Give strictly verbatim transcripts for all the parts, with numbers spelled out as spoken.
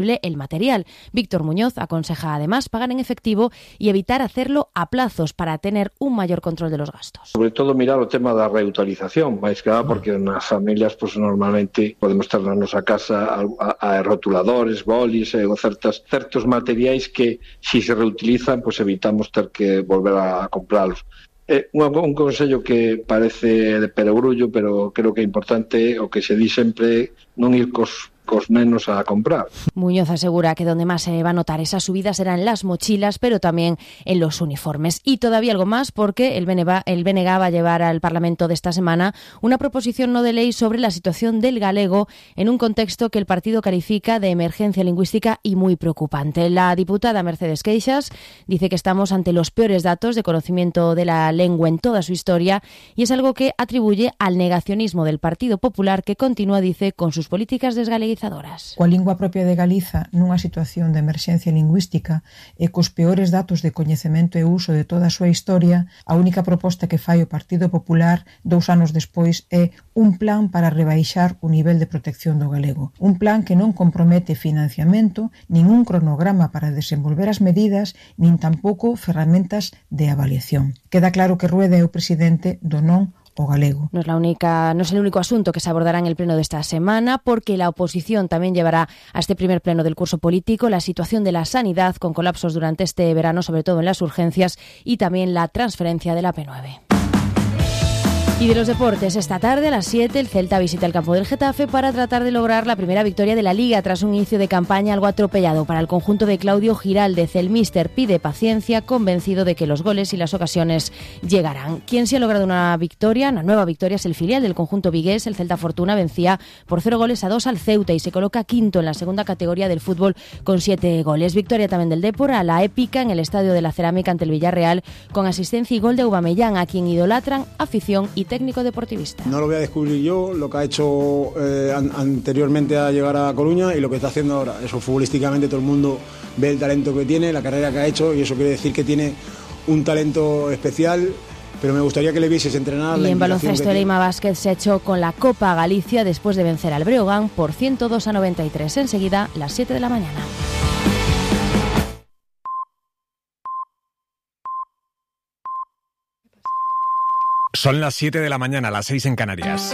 el material. Víctor Muñoz aconseja además pagar en efectivo y evitar hacerlo a plazos para tener un mayor control de los gastos. Sobre todo mirar o tema da reutilización, máis que nada porque nas familias pues, normalmente podemos ter na nosa casa a, a rotuladores, bolis e certas, certos materiais que si se reutilizan pues, evitamos ter que volver a comprarlos. Eh, un, un consello que parece de perogrullo, pero creo que é importante o que se di sempre non ir cos cos nenos a comprar. Muñoz asegura que donde más se va a notar esa subida será en las mochilas, pero también en los uniformes. Y todavía algo más porque el B N G, el B N G va a llevar al Parlamento de esta semana una proposición no de ley sobre la situación del galego en un contexto que el partido califica de emergencia lingüística y muy preocupante. La diputada Mercedes Queixas dice que estamos ante los peores datos de conocimiento de la lengua en toda su historia y es algo que atribuye al negacionismo del Partido Popular que continúa, dice, con sus políticas desgaleguizadoras. Coa lingua propia de Galiza nunha situación de emerxencia lingüística e cos peores datos de coñecemento e uso de toda a súa historia, a única proposta que fai o Partido Popular dous anos despois é un plan para rebaixar o nivel de protección do galego. Un plan que non compromete financiamento, nin un cronograma para desenvolver as medidas, nin tampouco ferramentas de avaliación. Queda claro que Rueda é o presidente do non o galego. No es la única, no es el único asunto que se abordará en el pleno de esta semana, porque la oposición también llevará a este primer pleno del curso político la situación de la sanidad con colapsos durante este verano, sobre todo en las urgencias, y también la transferencia de la P nueve. Y de los deportes, esta tarde a las siete el Celta visita el campo del Getafe para tratar de lograr la primera victoria de la Liga tras un inicio de campaña algo atropellado para el conjunto de Claudio Giraldez. El míster pide paciencia, convencido de que los goles y las ocasiones llegarán. Quien sí ha logrado una victoria, una nueva victoria, es el filial del conjunto vigués. El Celta Fortuna vencía por cero goles a dos al Ceuta y se coloca quinto en la segunda categoría del fútbol con siete goles. Victoria también del Dépor a la épica en el Estadio de la Cerámica ante el Villarreal con asistencia y gol de Aubameyang, a quien idolatran afición y técnico deportivista. No lo voy a descubrir yo, lo que ha hecho eh, an- anteriormente a llegar a Coruña y lo que está haciendo ahora. Eso futbolísticamente todo el mundo ve el talento que tiene, la carrera que ha hecho y eso quiere decir que tiene un talento especial, pero me gustaría que le vieses entrenar. Y en baloncesto el Eima Vázquez se ha hecho con la Copa Galicia después de vencer al Breogán por ciento dos a noventa y tres. Enseguida, las siete de la mañana. Son las siete de la mañana, las seis en Canarias.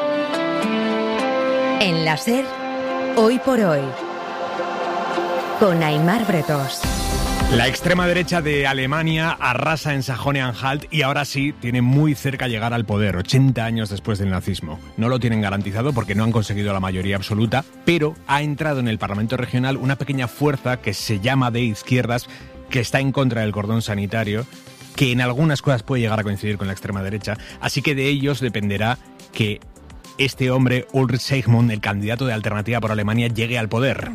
En la SER, hoy por hoy, con Aimar Bretos. La extrema derecha de Alemania arrasa en Sajonia-Anhalt y ahora sí tiene muy cerca llegar al poder, ochenta años después del nazismo. No lo tienen garantizado porque no han conseguido la mayoría absoluta, pero ha entrado en el Parlamento regional una pequeña fuerza que se llama de izquierdas, que está en contra del cordón sanitario, que en algunas cosas puede llegar a coincidir con la extrema derecha, así que de ellos dependerá que este hombre, Ulrich Seigmund, el candidato de Alternativa por Alemania, llegue al poder.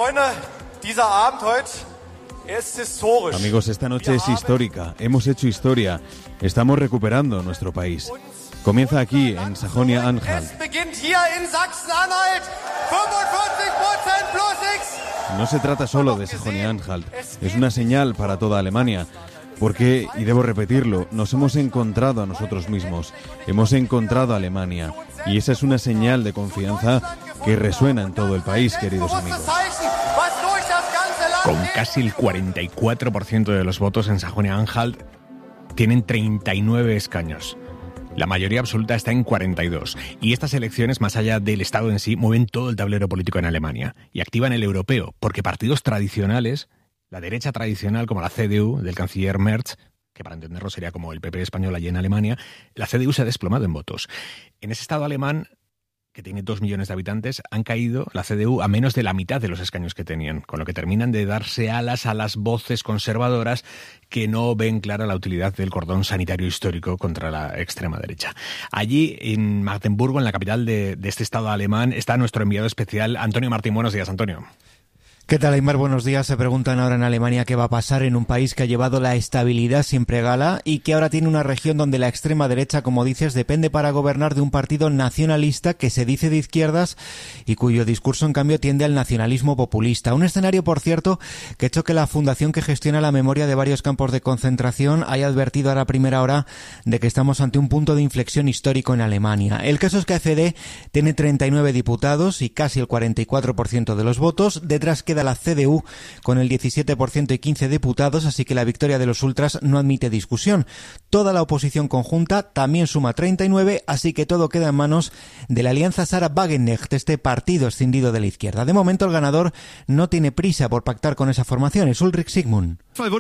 Amigos, esta noche es histórica, hemos hecho historia, estamos recuperando nuestro país. Comienza aquí, en Sajonia-Anhalt. No se trata solo de Sajonia-Anhalt, es una señal para toda Alemania. Porque, y debo repetirlo, nos hemos encontrado a nosotros mismos, hemos encontrado a Alemania, y esa es una señal de confianza que resuena en todo el país, queridos amigos. Con casi el cuarenta y cuatro por ciento de los votos en Sajonia-Anhalt, tienen treinta y nueve escaños. La mayoría absoluta está en cuarenta y dos. Y estas elecciones, más allá del Estado en sí, mueven todo el tablero político en Alemania y activan el europeo, porque partidos tradicionales, la derecha tradicional como la C D U del canciller Merz, que para entenderlo sería como el P P español allí en Alemania, la C D U se ha desplomado en votos. En ese Estado alemán, que tiene dos millones de habitantes, han caído la C D U a menos de la mitad de los escaños que tenían, con lo que terminan de darse alas a las voces conservadoras que no ven clara la utilidad del cordón sanitario histórico contra la extrema derecha. Allí, en Magdeburgo, en la capital de, de este Estado alemán, está nuestro enviado especial, Antonio Martín. Buenos días, Antonio. ¿Qué tal, Aimar? Buenos días. Se preguntan ahora en Alemania qué va a pasar en un país que ha llevado la estabilidad siempre gala y que ahora tiene una región donde la extrema derecha, como dices, depende para gobernar de un partido nacionalista que se dice de izquierdas y cuyo discurso, en cambio, tiende al nacionalismo populista. Un escenario, por cierto, que ha hecho que la fundación que gestiona la memoria de varios campos de concentración haya advertido ahora a primera hora de que estamos ante un punto de inflexión histórico en Alemania. El caso es que A F D tiene treinta y nueve diputados y casi el cuarenta y cuatro por ciento de los votos. Detrás queda queda la C D U con el diecisiete por ciento y quince diputados, así que la victoria de los ultras no admite discusión. Toda la oposición conjunta también suma treinta y nueve, así que todo queda en manos de la alianza Sarah Wagenknecht, este partido escindido de la izquierda. De momento el ganador no tiene prisa por pactar con esa formación, es Ulrich Sigmund.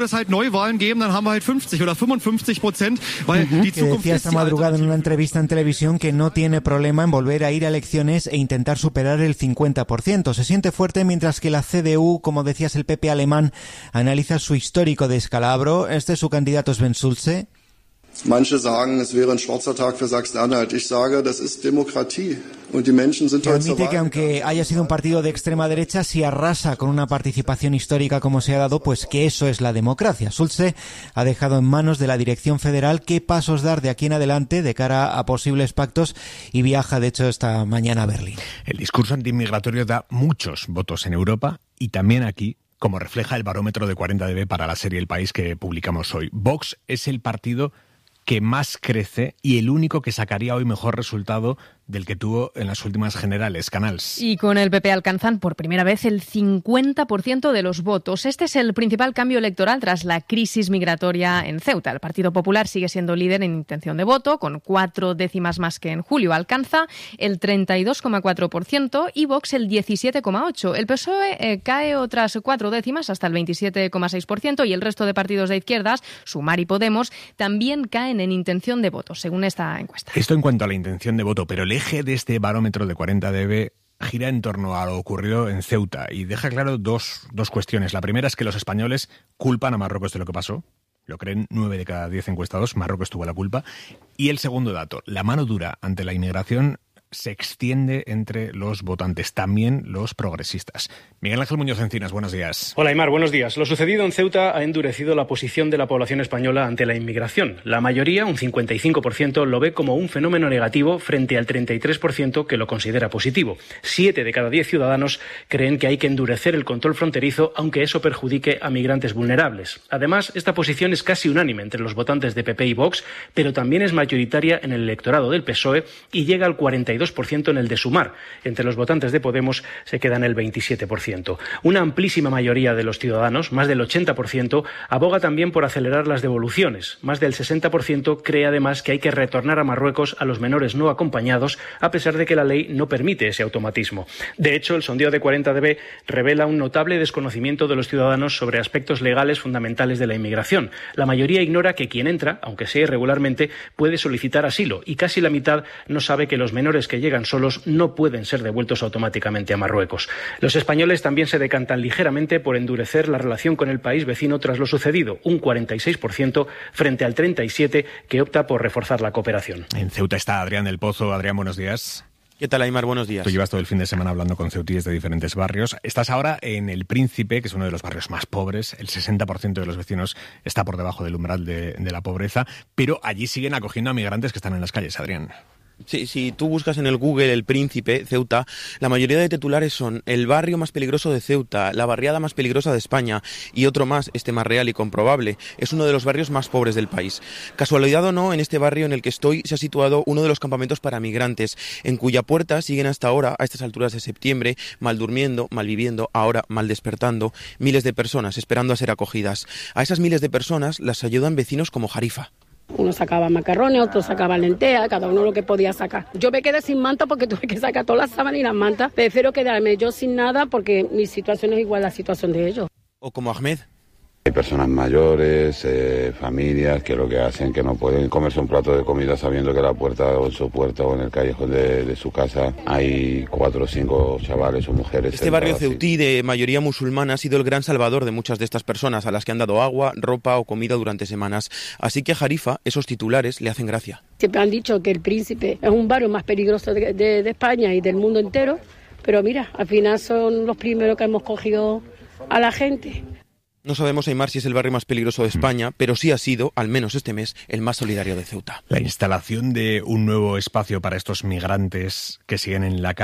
Que decía esta madrugada en una entrevista en televisión que no tiene problema en volver a ir a elecciones e intentar superar el cincuenta por ciento. Se siente fuerte mientras que la C D U, como decías, el P P alemán, analiza su histórico descalabro. Este es su candidato Sven Schulze. Manche sagen, es wäre ein schwarzer Tag für Sachsen-Anhalt. Ich sage, das ist Demokratie. Und die Menschen sind heute admite que aunque haya sido un partido de extrema derecha, si arrasa con una participación histórica como se ha dado, pues que eso es la democracia. Schulze ha dejado en manos de la dirección federal qué pasos dar de aquí en adelante de cara a posibles pactos y viaja, de hecho, esta mañana a Berlín. El discurso antiinmigratorio da muchos votos en Europa y también aquí, como refleja el barómetro de cuarenta D B para la serie El País que publicamos hoy. Vox es el partido que más crece y el único que sacaría hoy mejor resultado del que tuvo en las últimas generales. Canals. Y con el P P alcanzan por primera vez el cincuenta por ciento de los votos. Este es el principal cambio electoral tras la crisis migratoria en Ceuta. El Partido Popular sigue siendo líder en intención de voto, con cuatro décimas más que en julio. Alcanza el treinta y dos coma cuatro por ciento y Vox el diecisiete coma ocho por ciento. El P S O E eh, cae otras cuatro décimas hasta el veintisiete coma seis por ciento y el resto de partidos de izquierdas, Sumar y Podemos, también caen en intención de voto, según esta encuesta. Esto en cuanto a la intención de voto, pero el eje de este barómetro de cuarenta D B gira en torno a lo ocurrido en Ceuta y deja claro dos, dos cuestiones. La primera es que los españoles culpan a Marruecos de lo que pasó. Lo creen nueve de cada diez encuestados. Marruecos tuvo la culpa. Y el segundo dato, la mano dura ante la inmigración se extiende entre los votantes, también los progresistas. Miguel Ángel Muñoz Encinas, buenos días. Hola, Aymar, buenos días. Lo sucedido en Ceuta ha endurecido la posición de la población española ante la inmigración. La mayoría, un cincuenta y cinco por ciento, lo ve como un fenómeno negativo frente al treinta y tres por ciento que lo considera positivo. Siete de cada diez ciudadanos creen que hay que endurecer el control fronterizo, aunque eso perjudique a migrantes vulnerables. Además, esta posición es casi unánime entre los votantes de P P y Vox, pero también es mayoritaria en el electorado del P S O E y llega al cuarenta y dos por ciento en el de Sumar. Entre los votantes de Podemos se queda en el veintisiete por ciento. Una amplísima mayoría de los ciudadanos, más del ochenta por ciento, aboga también por acelerar las devoluciones. Más del sesenta por ciento cree además que hay que retornar a Marruecos a los menores no acompañados, a pesar de que la ley no permite ese automatismo. De hecho, el sondeo de cuarenta D B revela un notable desconocimiento de los ciudadanos sobre aspectos legales fundamentales de la inmigración. La mayoría ignora que quien entra, aunque sea irregularmente, puede solicitar asilo y casi la mitad no sabe que los menores que llegan solos no pueden ser devueltos automáticamente a Marruecos. Los españoles también se decantan ligeramente por endurecer la relación con el país vecino tras lo sucedido, un cuarenta y seis por ciento frente al treinta y siete por ciento que opta por reforzar la cooperación. En Ceuta está Adrián del Pozo. Adrián, buenos días. ¿Qué tal, Aymar? Buenos días. Tú llevas todo el fin de semana hablando con ceutíes de diferentes barrios. Estás ahora en El Príncipe, que es uno de los barrios más pobres. El sesenta por ciento de los vecinos está por debajo del umbral de, de la pobreza, pero allí siguen acogiendo a migrantes que están en las calles, Adrián. Sí, si tú buscas en el Google El Príncipe, Ceuta, la mayoría de titulares son el barrio más peligroso de Ceuta, la barriada más peligrosa de España y otro más, este más real y comprobable, es uno de los barrios más pobres del país. Casualidad o no, en este barrio en el que estoy se ha situado uno de los campamentos para migrantes, en cuya puerta siguen hasta ahora, a estas alturas de septiembre, mal durmiendo, mal viviendo, ahora mal despertando, miles de personas esperando a ser acogidas. A esas miles de personas las ayudan vecinos como Jarifa. Uno sacaba macarrones, otro sacaba lentejas, cada uno lo que podía sacar. Yo me quedé sin manta porque tuve que sacar todas las sábanas y las mantas. Prefiero quedarme yo sin nada porque mi situación es igual a la situación de ellos. O como Ahmed. Hay personas mayores, eh, familias que lo que hacen que no pueden comerse un plato de comida sabiendo que la puerta o en su puerta o en el callejón de, de su casa hay cuatro o cinco chavales o mujeres. Este barrio ceutí de mayoría musulmana ha sido el gran salvador de muchas de estas personas a las que han dado agua, ropa o comida durante semanas. Así que a Jarifa esos titulares le hacen gracia. Siempre han dicho que El Príncipe es un barrio más peligroso de, de, de España y del mundo entero, pero mira, al final son los primeros que hemos cogido a la gente. No sabemos, Aymar, si es el barrio más peligroso de España, pero sí ha sido, al menos este mes, el más solidario de Ceuta. La instalación de un nuevo espacio para estos migrantes que siguen en la calle,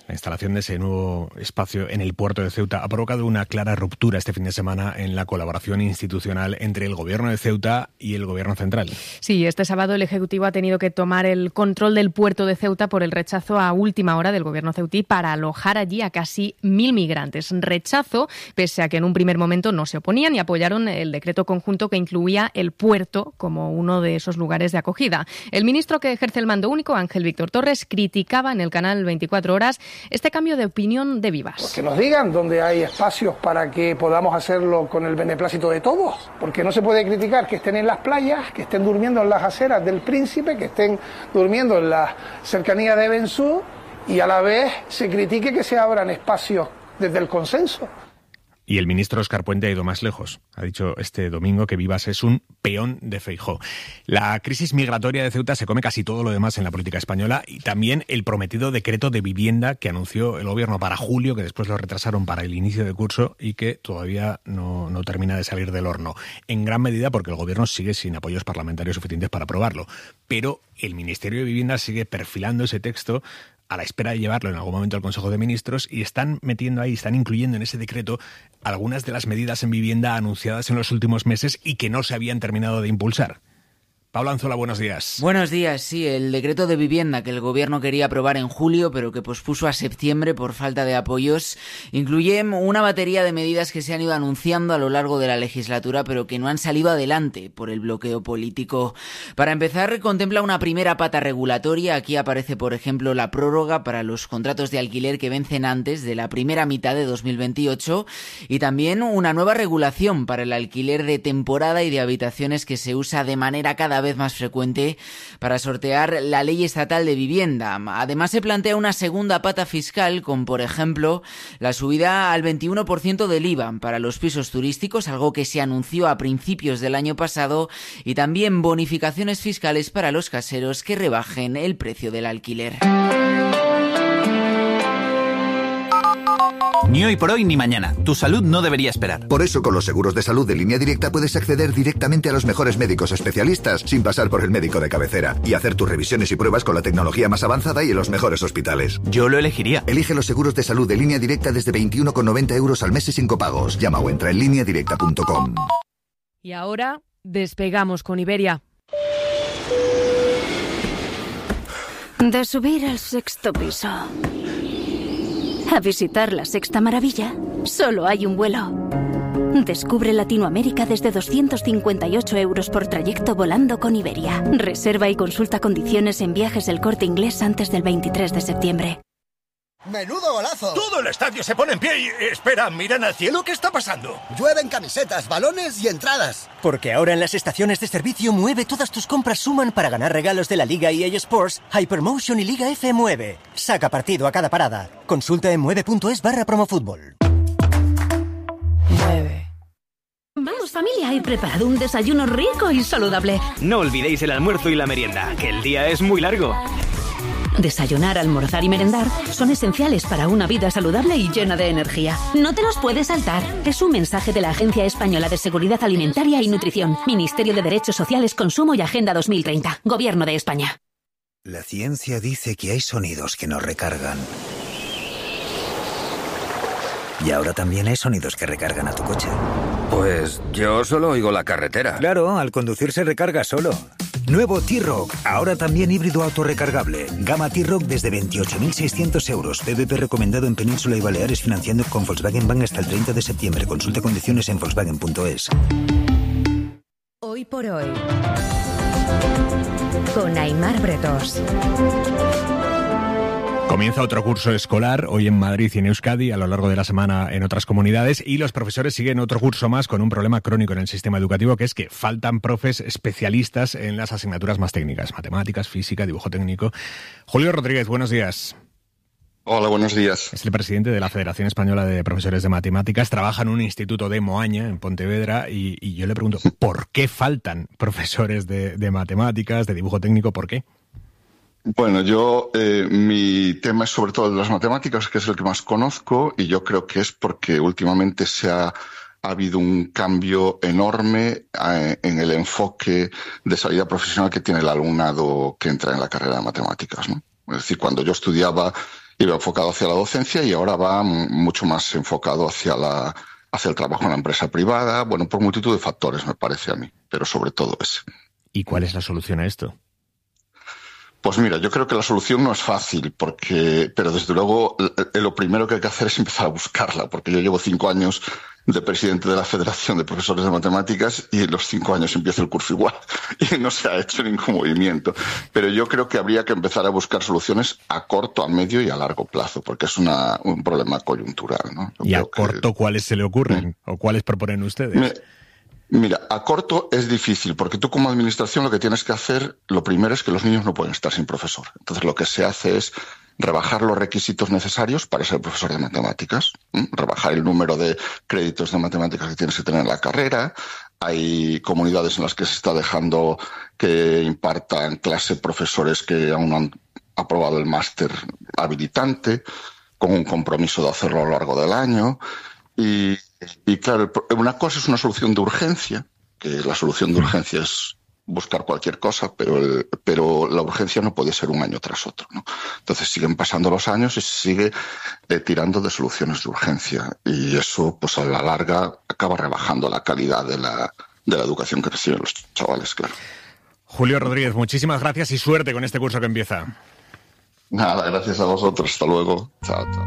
La instalación de ese nuevo espacio en el puerto de Ceuta ha provocado una clara ruptura este fin de semana en la colaboración institucional entre el Gobierno de Ceuta y el Gobierno central. Sí, este sábado el Ejecutivo ha tenido que tomar el control del puerto de Ceuta por el rechazo a última hora del Gobierno ceutí para alojar allí a casi mil migrantes. Rechazo, pese a que en un primer momento no se oponían y apoyaron el decreto conjunto que incluía el puerto como uno de esos lugares de acogida. El ministro que ejerce el mando único, Ángel Víctor Torres, criticaba en el canal veinticuatro horas este cambio de opinión de Vivas. Pues que nos digan dónde hay espacios para que podamos hacerlo con el beneplácito de todos, porque no se puede criticar que estén en las playas, que estén durmiendo en las aceras del Príncipe, que estén durmiendo en las cercanías de Bensú, y a la vez se critique que se abran espacios desde el consenso. Y el ministro Óscar Puente ha ido más lejos. Ha dicho este domingo que Vivas es un peón de Feijóo. La crisis migratoria de Ceuta se come casi todo lo demás en la política española y también el prometido decreto de vivienda que anunció el gobierno para julio, que después lo retrasaron para el inicio de curso y que todavía no, no termina de salir del horno. En gran medida porque el gobierno sigue sin apoyos parlamentarios suficientes para aprobarlo. Pero el Ministerio de Vivienda sigue perfilando ese texto a la espera de llevarlo en algún momento al Consejo de Ministros y están metiendo ahí, están incluyendo en ese decreto algunas de las medidas en vivienda anunciadas en los últimos meses y que no se habían terminado de impulsar. Pablo Anzola, buenos días. Buenos días, sí, el decreto de vivienda que el gobierno quería aprobar en julio, pero que pospuso a septiembre por falta de apoyos, incluye una batería de medidas que se han ido anunciando a lo largo de la legislatura, pero que no han salido adelante por el bloqueo político. Para empezar, contempla una primera pata regulatoria. Aquí aparece, por ejemplo, la prórroga para los contratos de alquiler que vencen antes de la primera mitad de dos mil veintiocho y también una nueva regulación para el alquiler de temporada y de habitaciones que se usa de manera cada vez vez más frecuente para sortear la ley estatal de vivienda. Además, se plantea una segunda pata fiscal con, por ejemplo, la subida al veintiuno por ciento del I V A para los pisos turísticos, algo que se anunció a principios del año pasado, y también bonificaciones fiscales para los caseros que rebajen el precio del alquiler. Ni hoy por hoy ni mañana. Tu salud no debería esperar. Por eso, con los seguros de salud de Línea Directa puedes acceder directamente a los mejores médicos especialistas sin pasar por el médico de cabecera y hacer tus revisiones y pruebas con la tecnología más avanzada y en los mejores hospitales. Yo lo elegiría. Elige los seguros de salud de Línea Directa desde veintiuno con noventa euros al mes y sin copagos. Llama o entra en línea directa punto com. Y ahora despegamos con Iberia. De subir al sexto piso a visitar la sexta maravilla, solo hay un vuelo. Descubre Latinoamérica desde doscientos cincuenta y ocho euros por trayecto volando con Iberia. Reserva y consulta condiciones en Viajes del Corte Inglés antes del veintitrés de septiembre. ¡Menudo golazo! Todo el estadio se pone en pie y... Espera, ¿miran al cielo? ¿Qué está pasando? Llueven camisetas, balones y entradas. Porque ahora en las estaciones de servicio Mueve todas tus compras suman para ganar regalos de la Liga E A Sports, Hypermotion y Liga F Mueve. Saca partido a cada parada. Consulta en mueve punto es barra promofútbol. Mueve. Vamos, familia, he preparado un desayuno rico y saludable. No olvidéis el almuerzo y la merienda, que el día es muy largo. Desayunar, almorzar y merendar son esenciales para una vida saludable y llena de energía. No te los puedes saltar. Es un mensaje de la Agencia Española de Seguridad Alimentaria y Nutrición, Ministerio de Derechos Sociales, Consumo y Agenda dos mil treinta, Gobierno de España. La ciencia dice que hay sonidos que nos recargan. Y ahora también hay sonidos que recargan a tu coche. Pues yo solo oigo la carretera. Claro, al conducir se recarga solo. Nuevo T-Rock, ahora también híbrido autorrecargable. Gama T-Rock desde veintiocho mil seiscientos euros. P V P recomendado en Península y Baleares financiando con Volkswagen Bank hasta el treinta de septiembre. Consulta condiciones en volkswagen punto es. Hoy por hoy, con Aimar Bretos. Comienza otro curso escolar, hoy en Madrid y en Euskadi, a lo largo de la semana en otras comunidades, y los profesores siguen otro curso más con un problema crónico en el sistema educativo, que es que faltan profes especialistas en las asignaturas más técnicas, matemáticas, física, dibujo técnico. Julio Rodríguez, buenos días. Hola, buenos días. Es el presidente de la Federación Española de Profesores de Matemáticas, trabaja en un instituto de Moaña, en Pontevedra, y, y yo le pregunto, ¿por qué faltan profesores de, de matemáticas, de dibujo técnico? ¿Por qué? Bueno, yo, eh, mi tema es sobre todo de las matemáticas, que es el que más conozco, y yo creo que es porque últimamente se ha, ha habido un cambio enorme eh, en el enfoque de salida profesional que tiene el alumnado que entra en la carrera de matemáticas, ¿no? Es decir, cuando yo estudiaba iba enfocado hacia la docencia y ahora va mucho más enfocado hacia la hacia el trabajo en la empresa privada, bueno, por multitud de factores, me parece a mí, pero sobre todo ese. ¿Y cuál es la solución a esto? Pues mira, yo creo que la solución no es fácil, porque, pero desde luego lo primero que hay que hacer es empezar a buscarla, porque yo llevo cinco años de presidente de la Federación de Profesores de Matemáticas y en los cinco años empieza el curso igual y no se ha hecho ningún movimiento. Pero yo creo que habría que empezar a buscar soluciones a corto, a medio y a largo plazo, porque es una, un problema coyuntural, ¿no? Yo ¿Y a corto que... cuáles se le ocurren ¿Mm? o cuáles proponen ustedes? Me... Mira, a corto es difícil, porque tú como administración lo que tienes que hacer, lo primero es que los niños no pueden estar sin profesor. Entonces lo que se hace es rebajar los requisitos necesarios para ser profesor de matemáticas, ¿eh? Rebajar el número de créditos de matemáticas que tienes que tener en la carrera. Hay comunidades en las que se está dejando que impartan clase profesores que aún no han aprobado el máster habilitante, con un compromiso de hacerlo a lo largo del año. Y, y claro, una cosa es una solución de urgencia, que la solución de urgencia es buscar cualquier cosa, pero, el, pero la urgencia no puede ser un año tras otro, ¿no? Entonces siguen pasando los años y se sigue eh, tirando de soluciones de urgencia y eso, pues a la larga, acaba rebajando la calidad de la, de la educación que reciben los chavales, claro. Julio Rodríguez, muchísimas gracias y suerte con este curso que empieza. Nada, gracias a vosotros. Hasta luego. Chao, chao.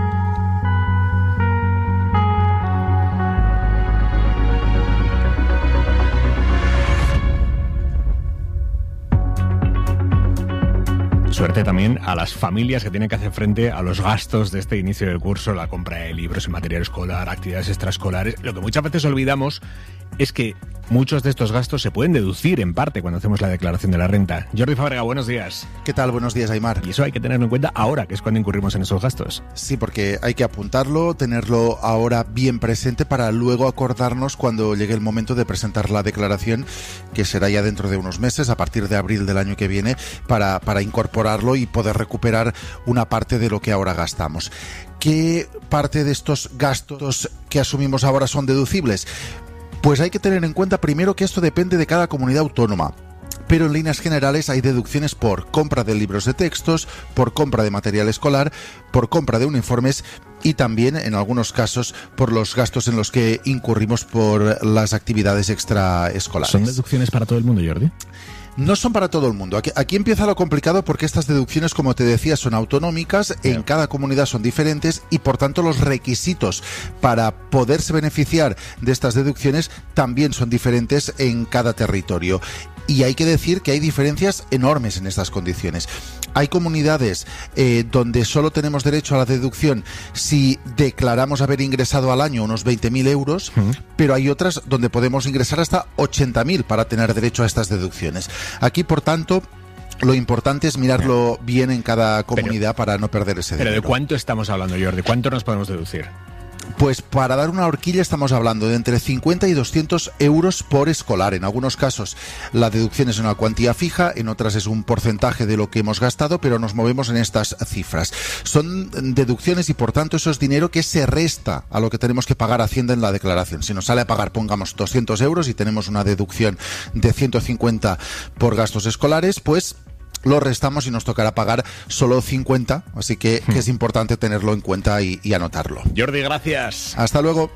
Suerte también a las familias que tienen que hacer frente a los gastos de este inicio del curso, la compra de libros y material escolar, actividades extraescolares. Lo que muchas veces olvidamos es que muchos de estos gastos se pueden deducir en parte cuando hacemos la declaración de la renta. Jordi Fábrega, buenos días. ¿Qué tal? Buenos días, Aimar. Y eso hay que tenerlo en cuenta ahora, que es cuando incurrimos en esos gastos. Sí, porque hay que apuntarlo, tenerlo ahora bien presente para luego acordarnos cuando llegue el momento de presentar la declaración, que será ya dentro de unos meses, a partir de abril del año que viene, para, para incorporarlo y poder recuperar una parte de lo que ahora gastamos. ¿Qué parte de estos gastos que asumimos ahora son deducibles? Pues hay que tener en cuenta primero que esto depende de cada comunidad autónoma. Pero en líneas generales hay deducciones por compra de libros de textos, por compra de material escolar, por compra de uniformes y también, en algunos casos, por los gastos en los que incurrimos por las actividades extraescolares. ¿Son deducciones para todo el mundo, Jordi? No son para todo el mundo. Aquí, aquí empieza lo complicado porque estas deducciones, como te decía, son autonómicas, en cada comunidad son diferentes y por tanto los requisitos para poderse beneficiar de estas deducciones también son diferentes en cada territorio. Y hay que decir que hay diferencias enormes en estas condiciones. Hay comunidades eh, donde solo tenemos derecho a la deducción si declaramos haber ingresado al año unos veinte mil euros, uh-huh. pero hay otras donde podemos ingresar hasta ochenta mil para tener derecho a estas deducciones. Aquí, por tanto, lo importante es mirarlo bien en cada comunidad pero, para no perder ese dinero. ¿Pero de cuánto estamos hablando, Jordi? ¿Cuánto nos podemos deducir? Pues para dar una horquilla estamos hablando de entre cincuenta y doscientos euros por escolar. En algunos casos la deducción es una cuantía fija, en otras es un porcentaje de lo que hemos gastado, pero nos movemos en estas cifras. Son deducciones y por tanto eso es dinero que se resta a lo que tenemos que pagar a Hacienda en la declaración. Si nos sale a pagar, pongamos doscientos euros y tenemos una deducción de ciento cincuenta por gastos escolares, pues lo restamos y nos tocará pagar solo cincuenta, así que, que es importante tenerlo en cuenta y, y anotarlo. Jordi, gracias. Hasta luego.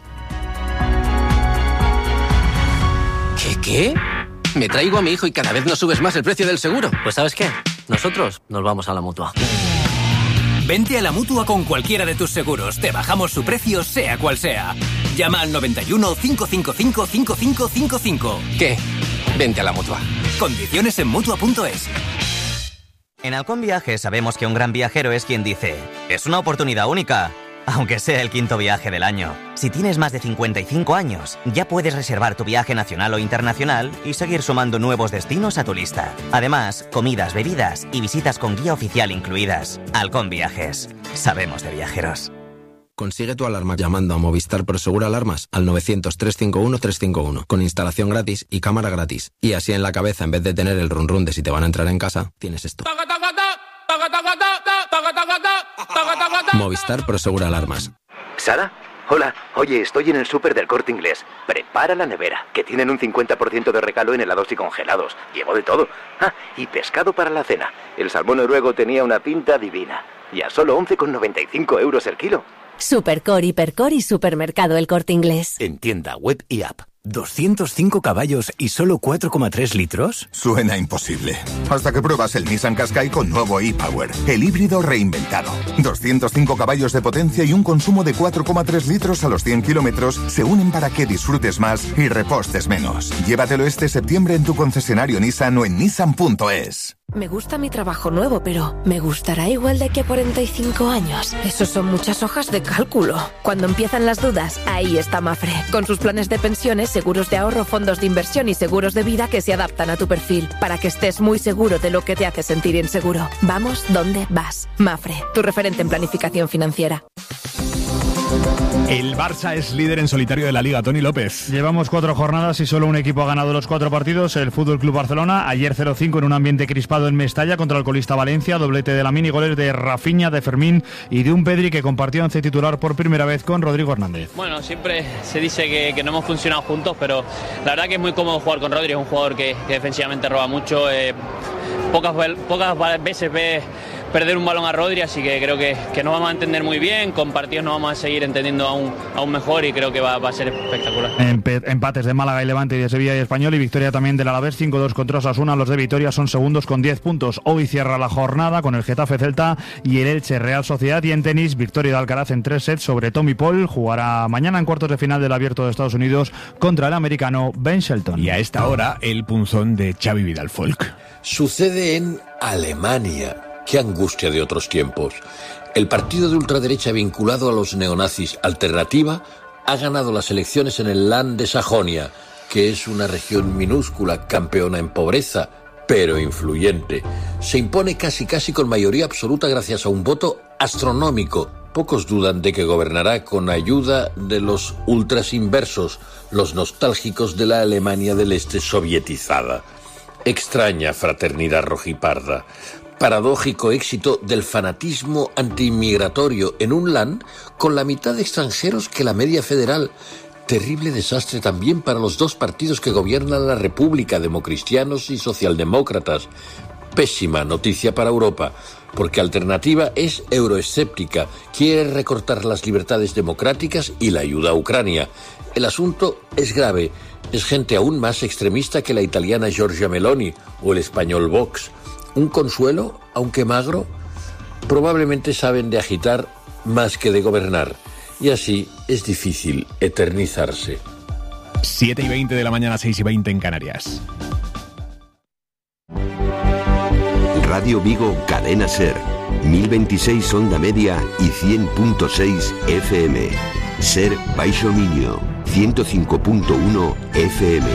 ¿Qué, qué? Me traigo a mi hijo y cada vez nos subes más el precio del seguro. Pues ¿sabes qué? Nosotros nos vamos a la Mutua. Vente a la Mutua con cualquiera de tus seguros. Te bajamos su precio, sea cual sea. Llama al noventa y uno, cinco cinco cinco, cinco cinco cinco cinco. ¿Qué? Vente a la Mutua. Condiciones en Mutua punto es. En Halcón Viajes sabemos que un gran viajero es quien dice: es una oportunidad única, aunque sea el quinto viaje del año. Si tienes más de cincuenta y cinco años, ya puedes reservar tu viaje nacional o internacional y seguir sumando nuevos destinos a tu lista. Además, comidas, bebidas y visitas con guía oficial incluidas. Halcón Viajes. Sabemos de viajeros. Consigue tu alarma llamando a Movistar Prosegur Alarmas al novecientos, trescientos cincuenta y uno, trescientos cincuenta y uno con instalación gratis y cámara gratis. Y así en la cabeza, en vez de tener el run run de si te van a entrar en casa, tienes esto. Movistar Prosegur Alarmas. Sara, Hola, oye, estoy en el súper del Corte Inglés. Prepara la nevera, que tienen un cincuenta por ciento de regalo en helados y congelados. Llevo de todo. Ah, y pescado para la cena. El salmón noruego tenía una pinta divina. Y a solo once con noventa y cinco euros el kilo. Supercore, Hipercore y Supermercado El Corte Inglés. En tienda, web y app. ¿doscientos cinco caballos y solo cuatro coma tres litros? Suena imposible. Hasta que pruebas el Nissan Qashqai con nuevo e-Power, el híbrido reinventado. doscientos cinco caballos de potencia y un consumo de cuatro coma tres litros a los cien kilómetros se unen para que disfrutes más y repostes menos. Llévatelo este septiembre en tu concesionario Nissan o en nissan punto es. Me gusta mi trabajo nuevo, pero ¿me gustará igual de aquí a cuarenta y cinco años? Esos son muchas hojas de cálculo. Cuando empiezan las dudas, ahí está Mafre. Con sus planes de pensiones, seguros de ahorro, fondos de inversión y seguros de vida que se adaptan a tu perfil, para que estés muy seguro de lo que te hace sentir inseguro. Vamos donde vas. Mafre, tu referente en planificación financiera. El Barça es líder en solitario de la Liga, Toni López. Llevamos cuatro jornadas y solo un equipo ha ganado los cuatro partidos, el F C Barcelona. Ayer cero cinco en un ambiente crispado en Mestalla contra el colista Valencia, doblete de Lamine y goles de Rafinha, de Fermín y de un Pedri que compartió once titular por primera vez con Rodrigo Hernández. Bueno, siempre se dice que, que no hemos funcionado juntos, pero la verdad que es muy cómodo jugar con Rodri, es un jugador que, que defensivamente roba mucho, eh, pocas, pocas veces ve perder un balón a Rodri, así que creo que, que nos vamos a entender muy bien, con partidos nos vamos a seguir entendiendo aún, aún mejor y creo que va, va a ser espectacular. Empe- empates de Málaga y Levante y de Sevilla y Español y victoria también del Alavés cinco dos contra Osasuna. Los de Vitoria son segundos con diez puntos. Hoy cierra la jornada con el Getafe Celta y el Elche Real Sociedad, y en tenis victoria de Alcaraz en tres sets sobre Tommy Paul. Jugará mañana en cuartos de final del Abierto de Estados Unidos contra el americano Ben Shelton. Y a esta hora el punzón de Xavi Vidal Folk. Sucede en Alemania. Qué angustia de otros tiempos. El partido de ultraderecha vinculado a los neonazis Alternativa ha ganado las elecciones en el Land de Sajonia, que es una región minúscula, campeona en pobreza, pero influyente. Se impone casi casi con mayoría absoluta gracias a un voto astronómico. Pocos dudan de que gobernará con ayuda de los ultras inversos, los nostálgicos de la Alemania del Este sovietizada. Extraña fraternidad rojiparda. Paradójico éxito del fanatismo antiinmigratorio en un land con la mitad de extranjeros que la media federal. Terrible desastre también para los dos partidos que gobiernan la República, democristianos y socialdemócratas. Pésima noticia para Europa, porque Alternativa es euroescéptica, quiere recortar las libertades democráticas y la ayuda a Ucrania. El asunto es grave, es gente aún más extremista que la italiana Giorgia Meloni o el español Vox. Un consuelo, aunque magro, probablemente saben de agitar más que de gobernar, y así es difícil eternizarse. siete y veinte de la mañana, seis y veinte en Canarias. Radio Vigo, Cadena Ser, mil veintiséis onda media y cien punto seis F M. Ser Baixo Miño, ciento cinco punto uno F M.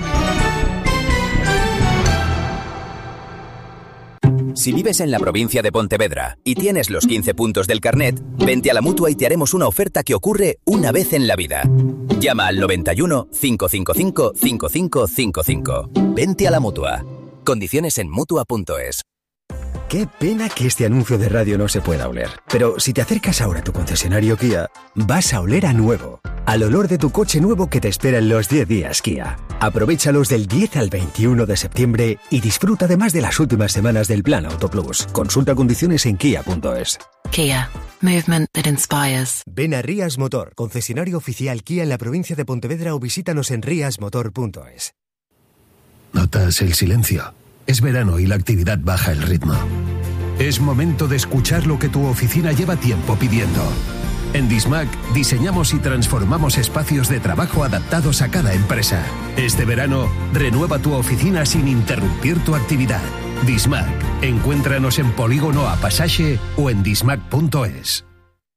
Si vives en la provincia de Pontevedra y tienes los quince puntos del carnet, vente a la Mutua y te haremos una oferta que ocurre una vez en la vida. Llama al noventa y uno, cinco cinco cinco, cinco cinco cinco cinco. Vente a la Mutua. Condiciones en Mutua punto es. Qué pena que este anuncio de radio no se pueda oler. Pero si te acercas ahora a tu concesionario Kia, vas a oler a nuevo. Al olor de tu coche nuevo que te espera en los diez días Kia. Aprovéchalos del diez al veintiuno de septiembre y disfruta además de las últimas semanas del Plan Auto Plus. Consulta condiciones en kia punto es. Kia. Movement that inspires. Ven a Rías Motor, concesionario oficial Kia en la provincia de Pontevedra, o visítanos en rías motor punto es. ¿Notas el silencio? Es verano y la actividad baja el ritmo. Es momento de escuchar lo que tu oficina lleva tiempo pidiendo. En Dismac diseñamos y transformamos espacios de trabajo adaptados a cada empresa. Este verano, renueva tu oficina sin interrumpir tu actividad. Dismac. Encuéntranos en Polígono A Pasaje o en dismac punto es.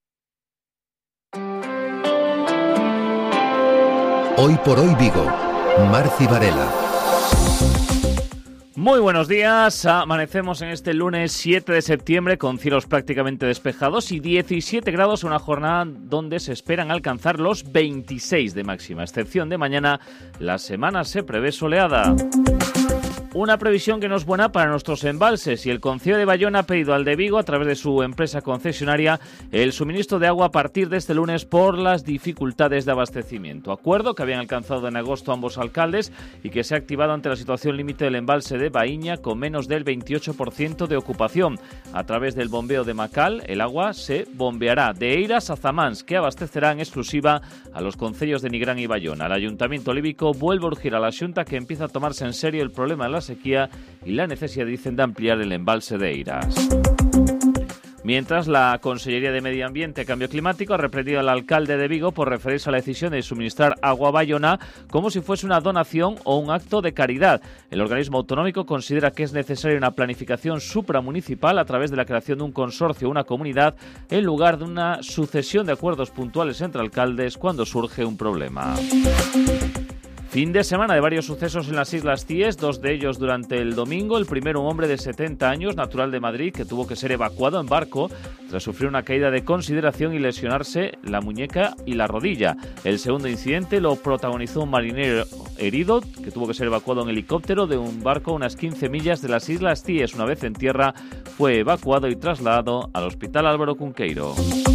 Hoy por hoy Vigo. Marci Varela. Muy buenos días, amanecemos en este lunes siete de septiembre con cielos prácticamente despejados y diecisiete grados, una jornada donde se esperan alcanzar los veintiséis de máxima, a excepción de mañana. La semana se prevé soleada. Una previsión que no es buena para nuestros embalses y el Concello de Bayona ha pedido al de Vigo, a través de su empresa concesionaria, el suministro de agua a partir de este lunes por las dificultades de abastecimiento. Acuerdo que habían alcanzado en agosto ambos alcaldes y que se ha activado ante la situación límite del embalse de Baíña con menos del veintiocho por ciento de ocupación. A través del bombeo de Macal, el agua se bombeará de Eiras a Zamáns, que abastecerá en exclusiva a los concellos de Nigrán y Bayona. El Ayuntamiento Olívico vuelve a urgir a la Xunta que empieza a tomarse en serio el problema de la sequía y la necesidad, dicen, de ampliar el embalse de Eiras. Mientras, la Consellería de Medio Ambiente y Cambio Climático ha reprendido al alcalde de Vigo por referirse a la decisión de suministrar agua a Bayona como si fuese una donación o un acto de caridad. El organismo autonómico considera que es necesaria una planificación supramunicipal a través de la creación de un consorcio o una comunidad en lugar de una sucesión de acuerdos puntuales entre alcaldes cuando surge un problema. Fin de semana de varios sucesos en las Islas Cíes, dos de ellos durante el domingo. El primero, un hombre de setenta años, natural de Madrid, que tuvo que ser evacuado en barco tras sufrir una caída de consideración y lesionarse la muñeca y la rodilla. El segundo incidente lo protagonizó un marinero herido que tuvo que ser evacuado en helicóptero de un barco a unas quince millas de las Islas Cíes. Una vez en tierra, fue evacuado y trasladado al Hospital Álvaro Cunqueiro.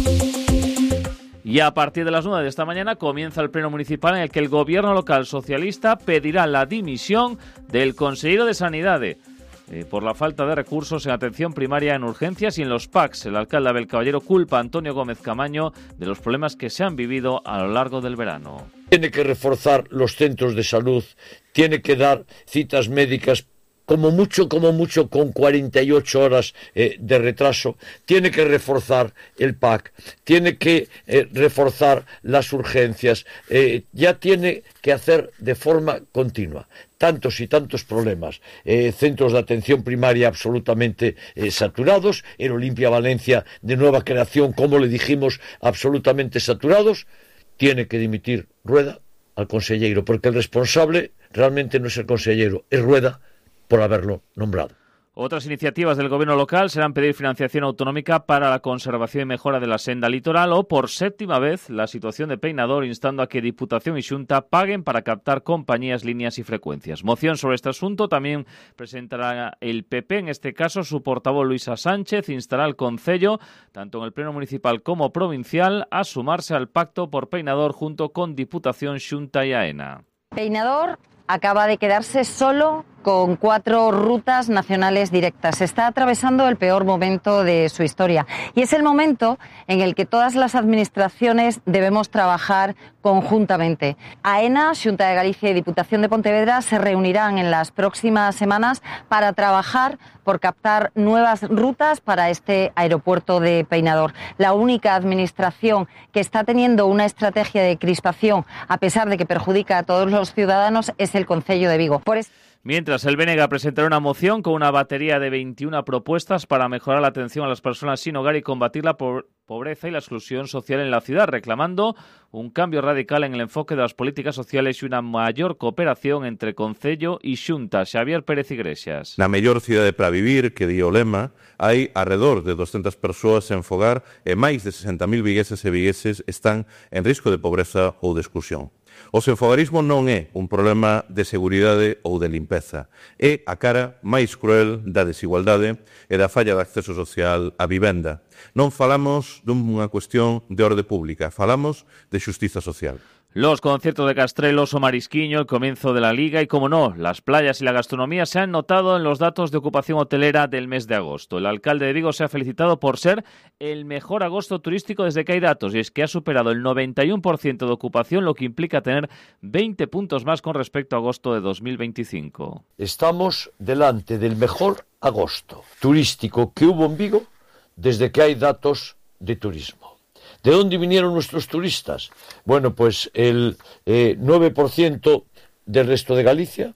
Y a partir de las nueve de esta mañana comienza el pleno municipal en el que el gobierno local socialista pedirá la dimisión del consejero de Sanidad eh, por la falta de recursos en atención primaria, en urgencias y en los P A Cs. El alcalde Abel Caballero culpa a Antonio Gómez Camaño de los problemas que se han vivido a lo largo del verano. Tiene que reforzar los centros de salud, tiene que dar citas médicas como mucho, como mucho, con cuarenta y ocho horas eh, de retraso, tiene que reforzar el P A C, tiene que eh, reforzar las urgencias, eh, ya tiene que hacer de forma continua. Tantos y tantos problemas, eh, centros de atención primaria absolutamente eh, saturados, el Olimpia Valencia de nueva creación, como le dijimos, absolutamente saturados. Tiene que dimitir Rueda al consellero, porque el responsable realmente no es el consellero, es Rueda, por haberlo nombrado. Otras iniciativas del gobierno local serán pedir financiación autonómica para la conservación y mejora de la senda litoral o, por séptima vez, la situación de Peinador, instando a que Diputación y Xunta paguen para captar compañías, líneas y frecuencias. Moción sobre este asunto también presentará el P P, en este caso su portavoz Luisa Sánchez, instará al Concello, tanto en el Pleno Municipal como provincial, a sumarse al pacto por Peinador junto con Diputación, Xunta y AENA. Peinador acaba de quedarse solo con cuatro rutas nacionales directas. Está atravesando el peor momento de su historia y es el momento en el que todas las administraciones debemos trabajar conjuntamente. AENA, Xunta de Galicia y Diputación de Pontevedra se reunirán en las próximas semanas para trabajar por captar nuevas rutas para este aeropuerto de Peinador. La única administración que está teniendo una estrategia de crispación, a pesar de que perjudica a todos los ciudadanos, es el Concello de Vigo. Por eso... Mientras, el B N G presentará una moción con una batería de veintiuna propuestas para mejorar la atención a las personas sin hogar y combatir la pobreza y la exclusión social en la ciudad, reclamando un cambio radical en el enfoque de las políticas sociales y una mayor cooperación entre Concello y Xunta. Xavier Pérez Iglesias. Na mellor cidade para vivir, que di o lema, hai arredor de doscientas persoas sen fogar e máis de sesenta mil vigueses e vigueses están en risco de pobreza ou de exclusión. O senfogarismo non é un problema de seguridade ou de limpeza, é a cara máis cruel da desigualdade e da falla de acceso social á vivenda. Non falamos dunha cuestión de orde pública, falamos de xustiza social. Los conciertos de Castrelos o Marisquiño, el comienzo de la Liga y, como no, las playas y la gastronomía se han notado en los datos de ocupación hotelera del mes de agosto. El alcalde de Vigo se ha felicitado por ser el mejor agosto turístico desde que hay datos, y es que ha superado el noventa y uno por ciento de ocupación, lo que implica tener veinte puntos más con respecto a agosto de dos mil veinticinco. Estamos delante del mejor agosto turístico que hubo en Vigo desde que hay datos de turismo. ¿De dónde vinieron nuestros turistas? Bueno, pues el eh, nueve por ciento del resto de Galicia,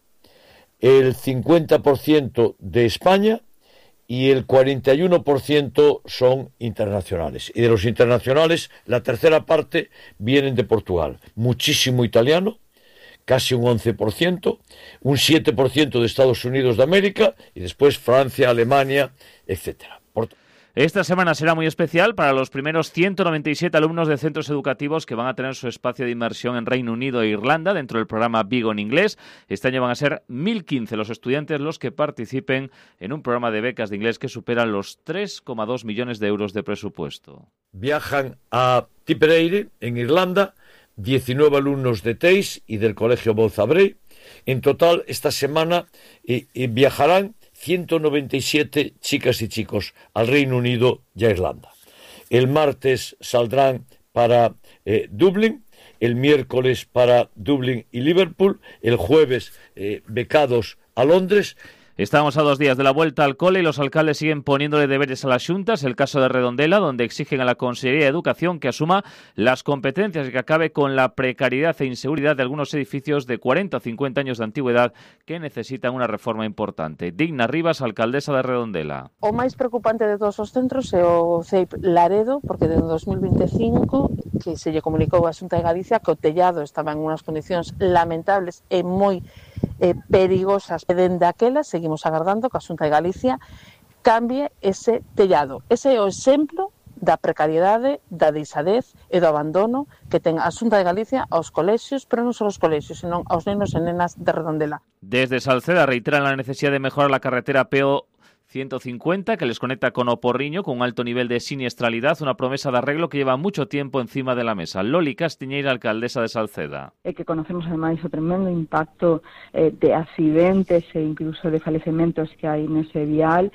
el cincuenta por ciento de España y el cuarenta y uno por ciento son internacionales. Y de los internacionales, la tercera parte vienen de Portugal. Muchísimo italiano, casi un once por ciento, un siete por ciento de Estados Unidos de América y después Francia, Alemania, etcétera. Por... Esta semana será muy especial para los primeros ciento noventa y siete alumnos de centros educativos que van a tener su espacio de inmersión en Reino Unido e Irlanda dentro del programa Vigo en inglés. Este año van a ser mil quince los estudiantes los que participen en un programa de becas de inglés que supera los tres coma dos millones de euros de presupuesto. Viajan a Tipperary, en Irlanda, diecinueve alumnos de T E I S y del Colegio Bouzabrey. En total, esta semana eh, eh, viajarán ciento noventa y siete chicas y chicos al Reino Unido y a Irlanda. El martes saldrán para eh, Dublín, el miércoles para Dublín y Liverpool, el jueves eh, becados a Londres. Estamos a dos días de la vuelta al cole y los alcaldes siguen poniéndole deberes a las xuntas. El caso de Redondela, donde exigen a la Consellería de Educación que asuma las competencias y que acabe con la precariedad e inseguridad de algunos edificios de cuarenta o cincuenta años de antigüedad que necesitan una reforma importante. Digna Rivas, alcaldesa de Redondela. O máis preocupante de todos os centros é o C E I P Laredo, porque desde dos mil veinticinco que se lle comunicou a Xunta de Galicia que o tellado estaba en unhas condicións lamentables e moi eh, perigosas. E dende aquela seguimos agardando que a Xunta de Galicia cambie ese tellado. Ese é o exemplo da precariedade, da deixadez e do abandono que ten a Xunta de Galicia aos colexios, pero non só aos colexios, senón aos nenos e nenas de Redondela. Desde Salceda reiteran la necesidad de mejorar la carretera P O ciento cincuenta que les conecta con Oporriño con un alto nivel de siniestralidad, una promesa de arreglo que lleva mucho tiempo encima de la mesa. Loli Castiñeira, alcaldesa de Salceda. É que conocemos ademais o tremendo impacto eh, de accidentes e incluso de falecementos que hai nese vial.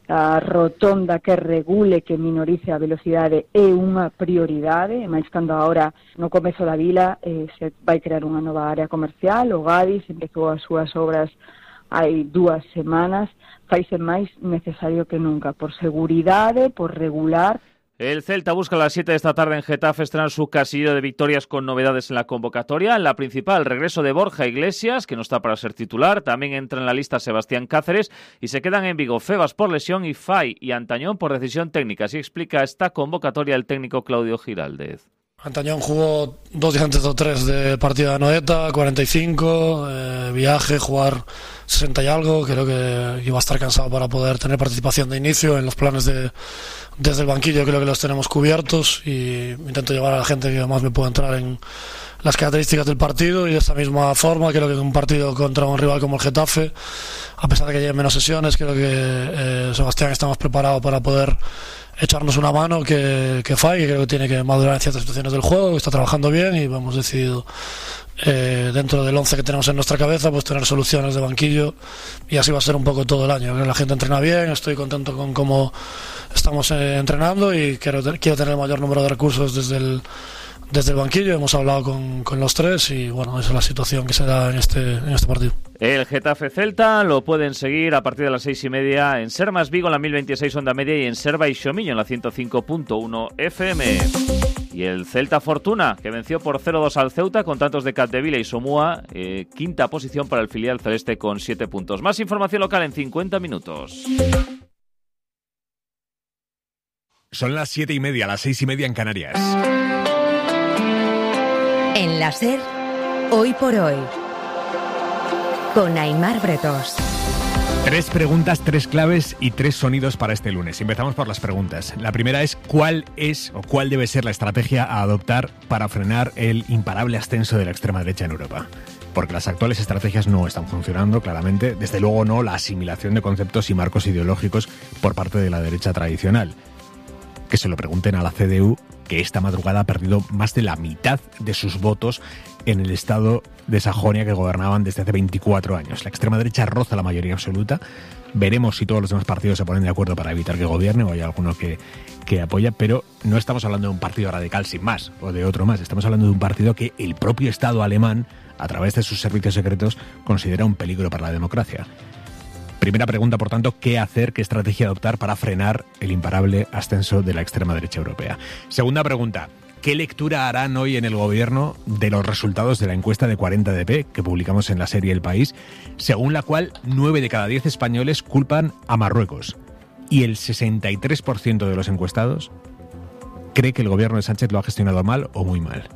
A rotonda que regule, que minorice a velocidade é unha prioridade, máis cando agora no comezo da vila eh, se vai crear unha nova área comercial, o Gadis empezou as súas obras hai dúas semanas, faise máis necesario que nunca, por seguridade, por regular. El Celta busca a las siete de esta tarde en Getafe estrenar su casillero de victorias con novedades en la convocatoria. En la principal, regreso de Borja Iglesias, que no está para ser titular. También entra en la lista Sebastián Cáceres y se quedan en Vigo Febas por lesión y Fay y Antañón por decisión técnica. Así explica esta convocatoria el técnico Claudio Giraldez. Antañón jugó dos días antes o tres del partido de Anoeta, cuarenta y cinco, eh, viaje, jugar sesenta y algo, creo que iba a estar cansado para poder tener participación de inicio en los planes de desde el banquillo, creo que los tenemos cubiertos y intento llevar a la gente que más me pueda entrar en las características del partido y de esta misma forma creo que en un partido contra un rival como el Getafe, a pesar de que lleve menos sesiones, creo que eh, Sebastián está más preparado para poder echarnos una mano que, que Fay, que creo que tiene que madurar en ciertas situaciones del juego, que está trabajando bien y hemos decidido eh, dentro del once que tenemos en nuestra cabeza pues tener soluciones de banquillo y así va a ser un poco todo el año. La gente entrena bien, estoy contento con cómo estamos eh, entrenando y quiero, quiero tener el mayor número de recursos desde el Desde el banquillo. Hemos hablado con, con los tres y bueno, esa es la situación que se da en este, en este partido. El Getafe Celta lo pueden seguir a partir de las seis y media en Ser Más Vigo en la mil veintiséis Onda Media y en Ser Baixomiño en la ciento cinco punto uno F M. Y el Celta Fortuna, que venció por cero dos al Ceuta con tantos de Capdevila y Somúa, eh, quinta posición para el filial celeste con siete puntos. Más información local en cincuenta minutos. Son las siete y media, las seis y media en Canarias. En la SER, hoy por hoy, con Aimar Bretos. Tres preguntas, tres claves y tres sonidos para este lunes. Empezamos por las preguntas. La primera es, ¿cuál es o cuál debe ser la estrategia a adoptar para frenar el imparable ascenso de la extrema derecha en Europa? Porque las actuales estrategias no están funcionando, claramente. Desde luego no la asimilación de conceptos y marcos ideológicos por parte de la derecha tradicional. Que se lo pregunten a la C D U, que esta madrugada ha perdido más de la mitad de sus votos en el estado de Sajonia que gobernaban desde hace veinticuatro años. La extrema derecha roza la mayoría absoluta. Veremos si todos los demás partidos se ponen de acuerdo para evitar que gobierne o hay alguno que, que apoya, pero no estamos hablando de un partido radical sin más o de otro más. Estamos hablando de un partido que el propio Estado alemán, a través de sus servicios secretos, considera un peligro para la democracia. Primera pregunta, por tanto, ¿qué hacer, qué estrategia adoptar para frenar el imparable ascenso de la extrema derecha europea? Segunda pregunta, ¿qué lectura harán hoy en el gobierno de los resultados de la encuesta de cuarenta D P que publicamos en la serie El País, según la cual nueve de cada diez españoles culpan a Marruecos y el sesenta y tres por ciento de los encuestados cree que el gobierno de Sánchez lo ha gestionado mal o muy mal?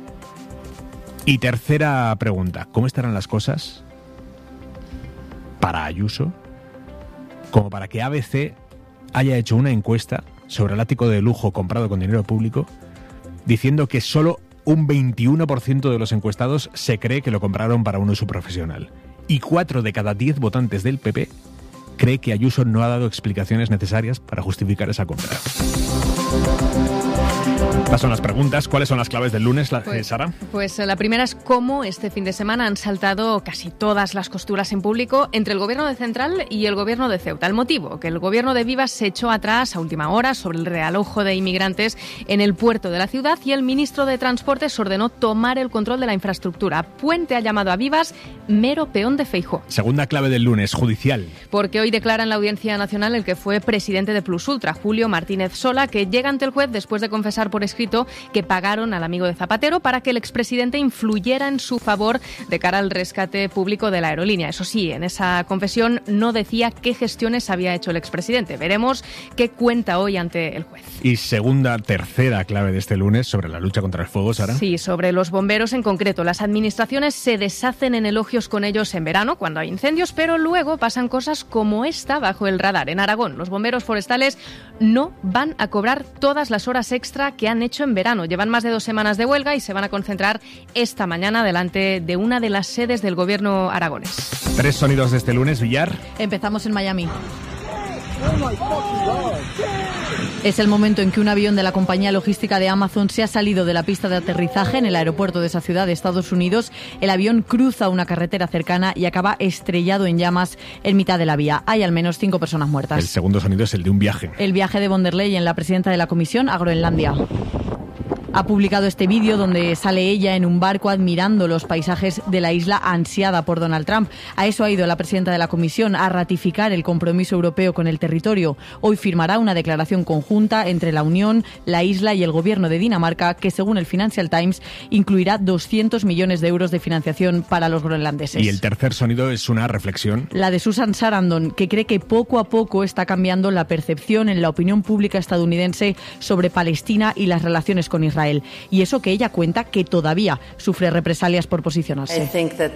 Y tercera pregunta, ¿cómo estarán las cosas para Ayuso como para que A B C haya hecho una encuesta sobre el ático de lujo comprado con dinero público, diciendo que solo un veintiuno por ciento de los encuestados se cree que lo compraron para un uso profesional. Y cuatro de cada diez votantes del P P cree que Ayuso no ha dado explicaciones necesarias para justificar esa compra. Estas son las preguntas. ¿Cuáles son las claves del lunes, la, pues, Sara? Pues la primera es cómo este fin de semana han saltado casi todas las costuras en público entre el gobierno de Central y el gobierno de Ceuta. El motivo, que el gobierno de Vivas se echó atrás a última hora sobre el realojo de inmigrantes en el puerto de la ciudad y el ministro de Transportes ordenó tomar el control de la infraestructura. Puente ha llamado a Vivas mero peón de Feijóo. Segunda clave del lunes, judicial. Porque hoy declara en la Audiencia Nacional el que fue presidente de Plus Ultra, Julio Martínez Sola, que llega ante el juez después de confesar por escrito que pagaron al amigo de Zapatero para que el expresidente influyera en su favor de cara al rescate público de la aerolínea. Eso sí, en esa confesión no decía qué gestiones había hecho el expresidente. Veremos qué cuenta hoy ante el juez. Y segunda, tercera clave de este lunes sobre la lucha contra el fuego, Sara. Sí, sobre los bomberos en concreto. Las administraciones se deshacen en elogios con ellos en verano, cuando hay incendios, pero luego pasan cosas como esta bajo el radar. En Aragón, los bomberos forestales no van a cobrar todas las horas extra que han hecho en verano. Llevan más de dos semanas de huelga y se van a concentrar esta mañana delante de una de las sedes del gobierno aragonés. Tres sonidos de este lunes, Villar. Empezamos en Miami. Es el momento en que un avión de la compañía logística de Amazon se ha salido de la pista de aterrizaje en el aeropuerto de esa ciudad de Estados Unidos. El avión cruza una carretera cercana y acaba estrellado en llamas en mitad de la vía. Hay al menos cinco personas muertas. El segundo sonido es el de un viaje. El viaje de von der Leyen, la presidenta de la Comisión, a Groenlandia. Ha publicado este vídeo donde sale ella en un barco admirando los paisajes de la isla ansiada por Donald Trump. A eso ha ido la presidenta de la Comisión, a ratificar el compromiso europeo con el territorio. Hoy firmará una declaración conjunta entre la Unión, la isla y el gobierno de Dinamarca que, según el Financial Times, incluirá doscientos millones de euros de financiación para los groenlandeses. Y el tercer sonido es una reflexión. La de Susan Sarandon, que cree que poco a poco está cambiando la percepción en la opinión pública estadounidense sobre Palestina y las relaciones con Israel. Y eso que ella cuenta que todavía sufre represalias por posicionarse.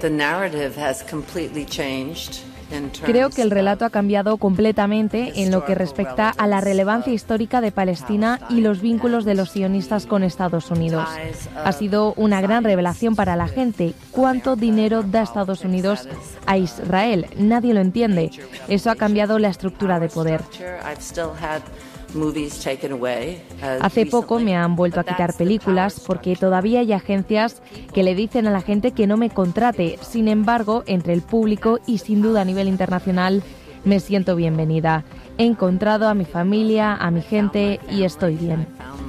Creo que el relato ha cambiado completamente en lo que respecta a la relevancia histórica de Palestina y los vínculos de los sionistas con Estados Unidos. Ha sido una gran revelación para la gente. ¿Cuánto dinero da Estados Unidos a Israel? Nadie lo entiende. Eso ha cambiado la estructura de poder. Hace poco me han vuelto a quitar películas porque todavía hay agencias que le dicen a la gente que no me contrate. Sin embargo, entre el público y sin duda a nivel internacional, me siento bienvenida. He encontrado a mi familia, a mi gente y estoy bien.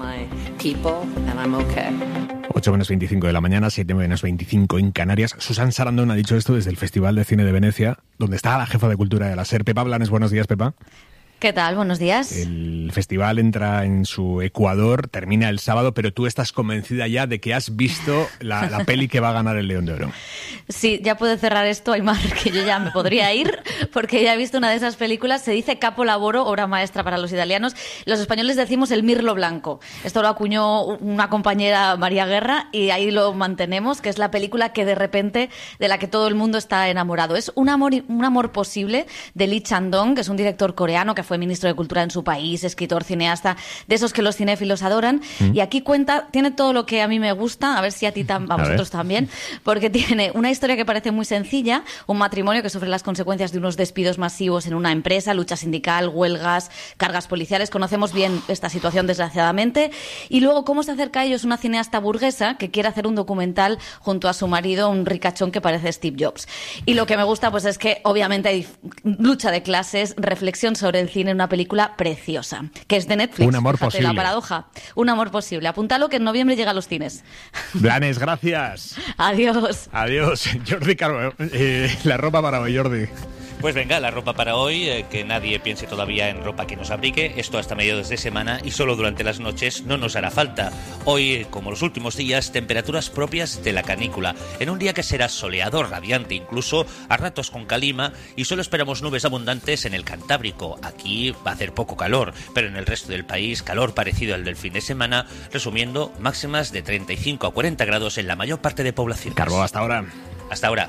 ocho menos veinticinco de la mañana, siete menos veinticinco en Canarias. Susan Sarandon ha dicho esto desde el Festival de Cine de Venecia, donde está la jefa de cultura de la SER, Pepa Blanes. Buenos días, Pepa. ¿Qué tal? Buenos días. El festival entra en su Ecuador, termina el sábado, pero tú estás convencida ya de que has visto la, la peli que va a ganar el León de Oro. Sí, ya puedo cerrar esto, Aymar, que yo ya me podría ir, porque ya he visto una de esas películas. Se dice Capolavoro, obra maestra para los italianos. Los españoles decimos el mirlo blanco. Esto lo acuñó una compañera, María Guerra, y ahí lo mantenemos, que es la película que de repente, de la que todo el mundo está enamorado. Es un amor, un amor posible de Lee Chang-dong, que es un director coreano que fue ministro de Cultura en su país, escritor, cineasta, de esos que los cinéfilos adoran. Mm. Y aquí cuenta, tiene todo lo que a mí me gusta, a ver si a ti tam, a vosotros a también, porque tiene una historia que parece muy sencilla, un matrimonio que sufre las consecuencias de unos despidos masivos en una empresa, lucha sindical, huelgas, cargas policiales. Conocemos bien esta situación, desgraciadamente. Y luego, cómo se acerca a ellos una cineasta burguesa que quiere hacer un documental junto a su marido, un ricachón que parece Steve Jobs. Y lo que me gusta, pues, es que obviamente hay lucha de clases, reflexión sobre el cine, una película preciosa, que es de Netflix. Un amor Fíjate, posible. La paradoja. Un amor posible. Apúntalo, que en noviembre llega a los cines. Blanes, gracias. Adiós. Adiós. Jordi Carbo, eh, la ropa para hoy, Jordi. Pues venga, la ropa para hoy, eh, que nadie piense todavía en ropa que nos abrigue, esto hasta mediados de semana y solo durante las noches no nos hará falta. Hoy, como los últimos días, temperaturas propias de la canícula, en un día que será soleado, radiante, incluso a ratos con calima, y solo esperamos nubes abundantes en el Cantábrico. Aquí va a hacer poco calor, pero en el resto del país calor parecido al del fin de semana, resumiendo, máximas de treinta y cinco a cuarenta grados en la mayor parte de población. Carbo, hasta ahora. Hasta ahora.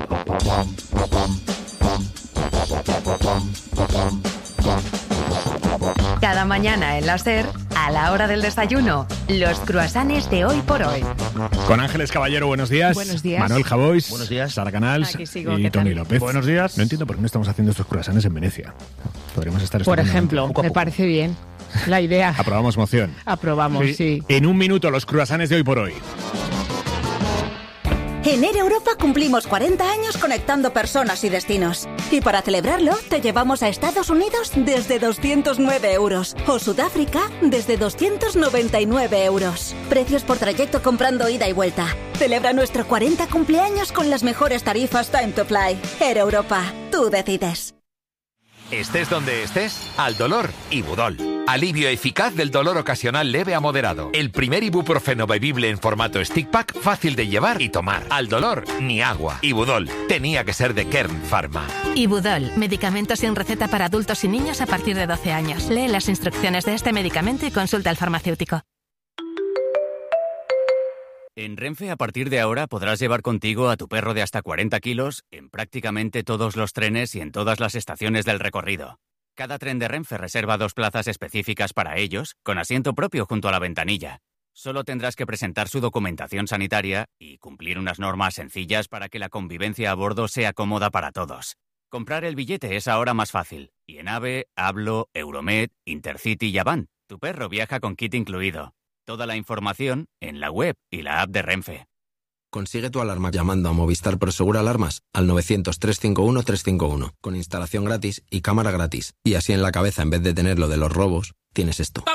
Bum, bum, bum, bum, bum, bum, bum, bum. Cada mañana en la SER, a la hora del desayuno, los croissants de Hoy por Hoy. Con Ángeles Caballero, buenos días. Buenos días. Manuel Javois. Buenos días. Sara Canals. Aquí sigo, y ¿qué Tony tal? López. Buenos días. No entiendo por qué no estamos haciendo estos croissants en Venecia. Podríamos estar Por estupendamente. ejemplo, Poco a me poco. parece bien la idea. Aprobamos moción. Aprobamos, sí. sí. En un minuto, los croissants de Hoy por Hoy. En Air Europa cumplimos cuarenta años conectando personas y destinos. Y para celebrarlo, te llevamos a Estados Unidos desde doscientos nueve euros o Sudáfrica desde doscientos noventa y nueve euros. Precios por trayecto comprando ida y vuelta. Celebra nuestro cuarenta cumpleaños con las mejores tarifas Time to Fly. Air Europa, tú decides. Estés donde estés, al dolor, Ibudol. Alivio eficaz del dolor ocasional leve a moderado. El primer ibuprofeno bebible en formato stick pack, fácil de llevar y tomar. Al dolor, ni agua. Ibudol, tenía que ser de Kern Pharma. Ibudol, medicamento sin receta para adultos y niños a partir de doce años. Lee las instrucciones de este medicamento y consulta al farmacéutico. En Renfe, a partir de ahora, podrás llevar contigo a tu perro de hasta cuarenta kilos en prácticamente todos los trenes y en todas las estaciones del recorrido. Cada tren de Renfe reserva dos plazas específicas para ellos, con asiento propio junto a la ventanilla. Solo tendrás que presentar su documentación sanitaria y cumplir unas normas sencillas para que la convivencia a bordo sea cómoda para todos. Comprar el billete es ahora más fácil. Y en AVE, Hablo, Euromed, Intercity y Avant, tu perro viaja con kit incluido. Toda la información en la web y la app de Renfe. Consigue tu alarma llamando a Movistar Prosegur Alarmas al novecientos, trescientos cincuenta y uno, trescientos cincuenta y uno, con instalación gratis y cámara gratis. Y así en la cabeza, en vez de tener lo de los robos, tienes esto.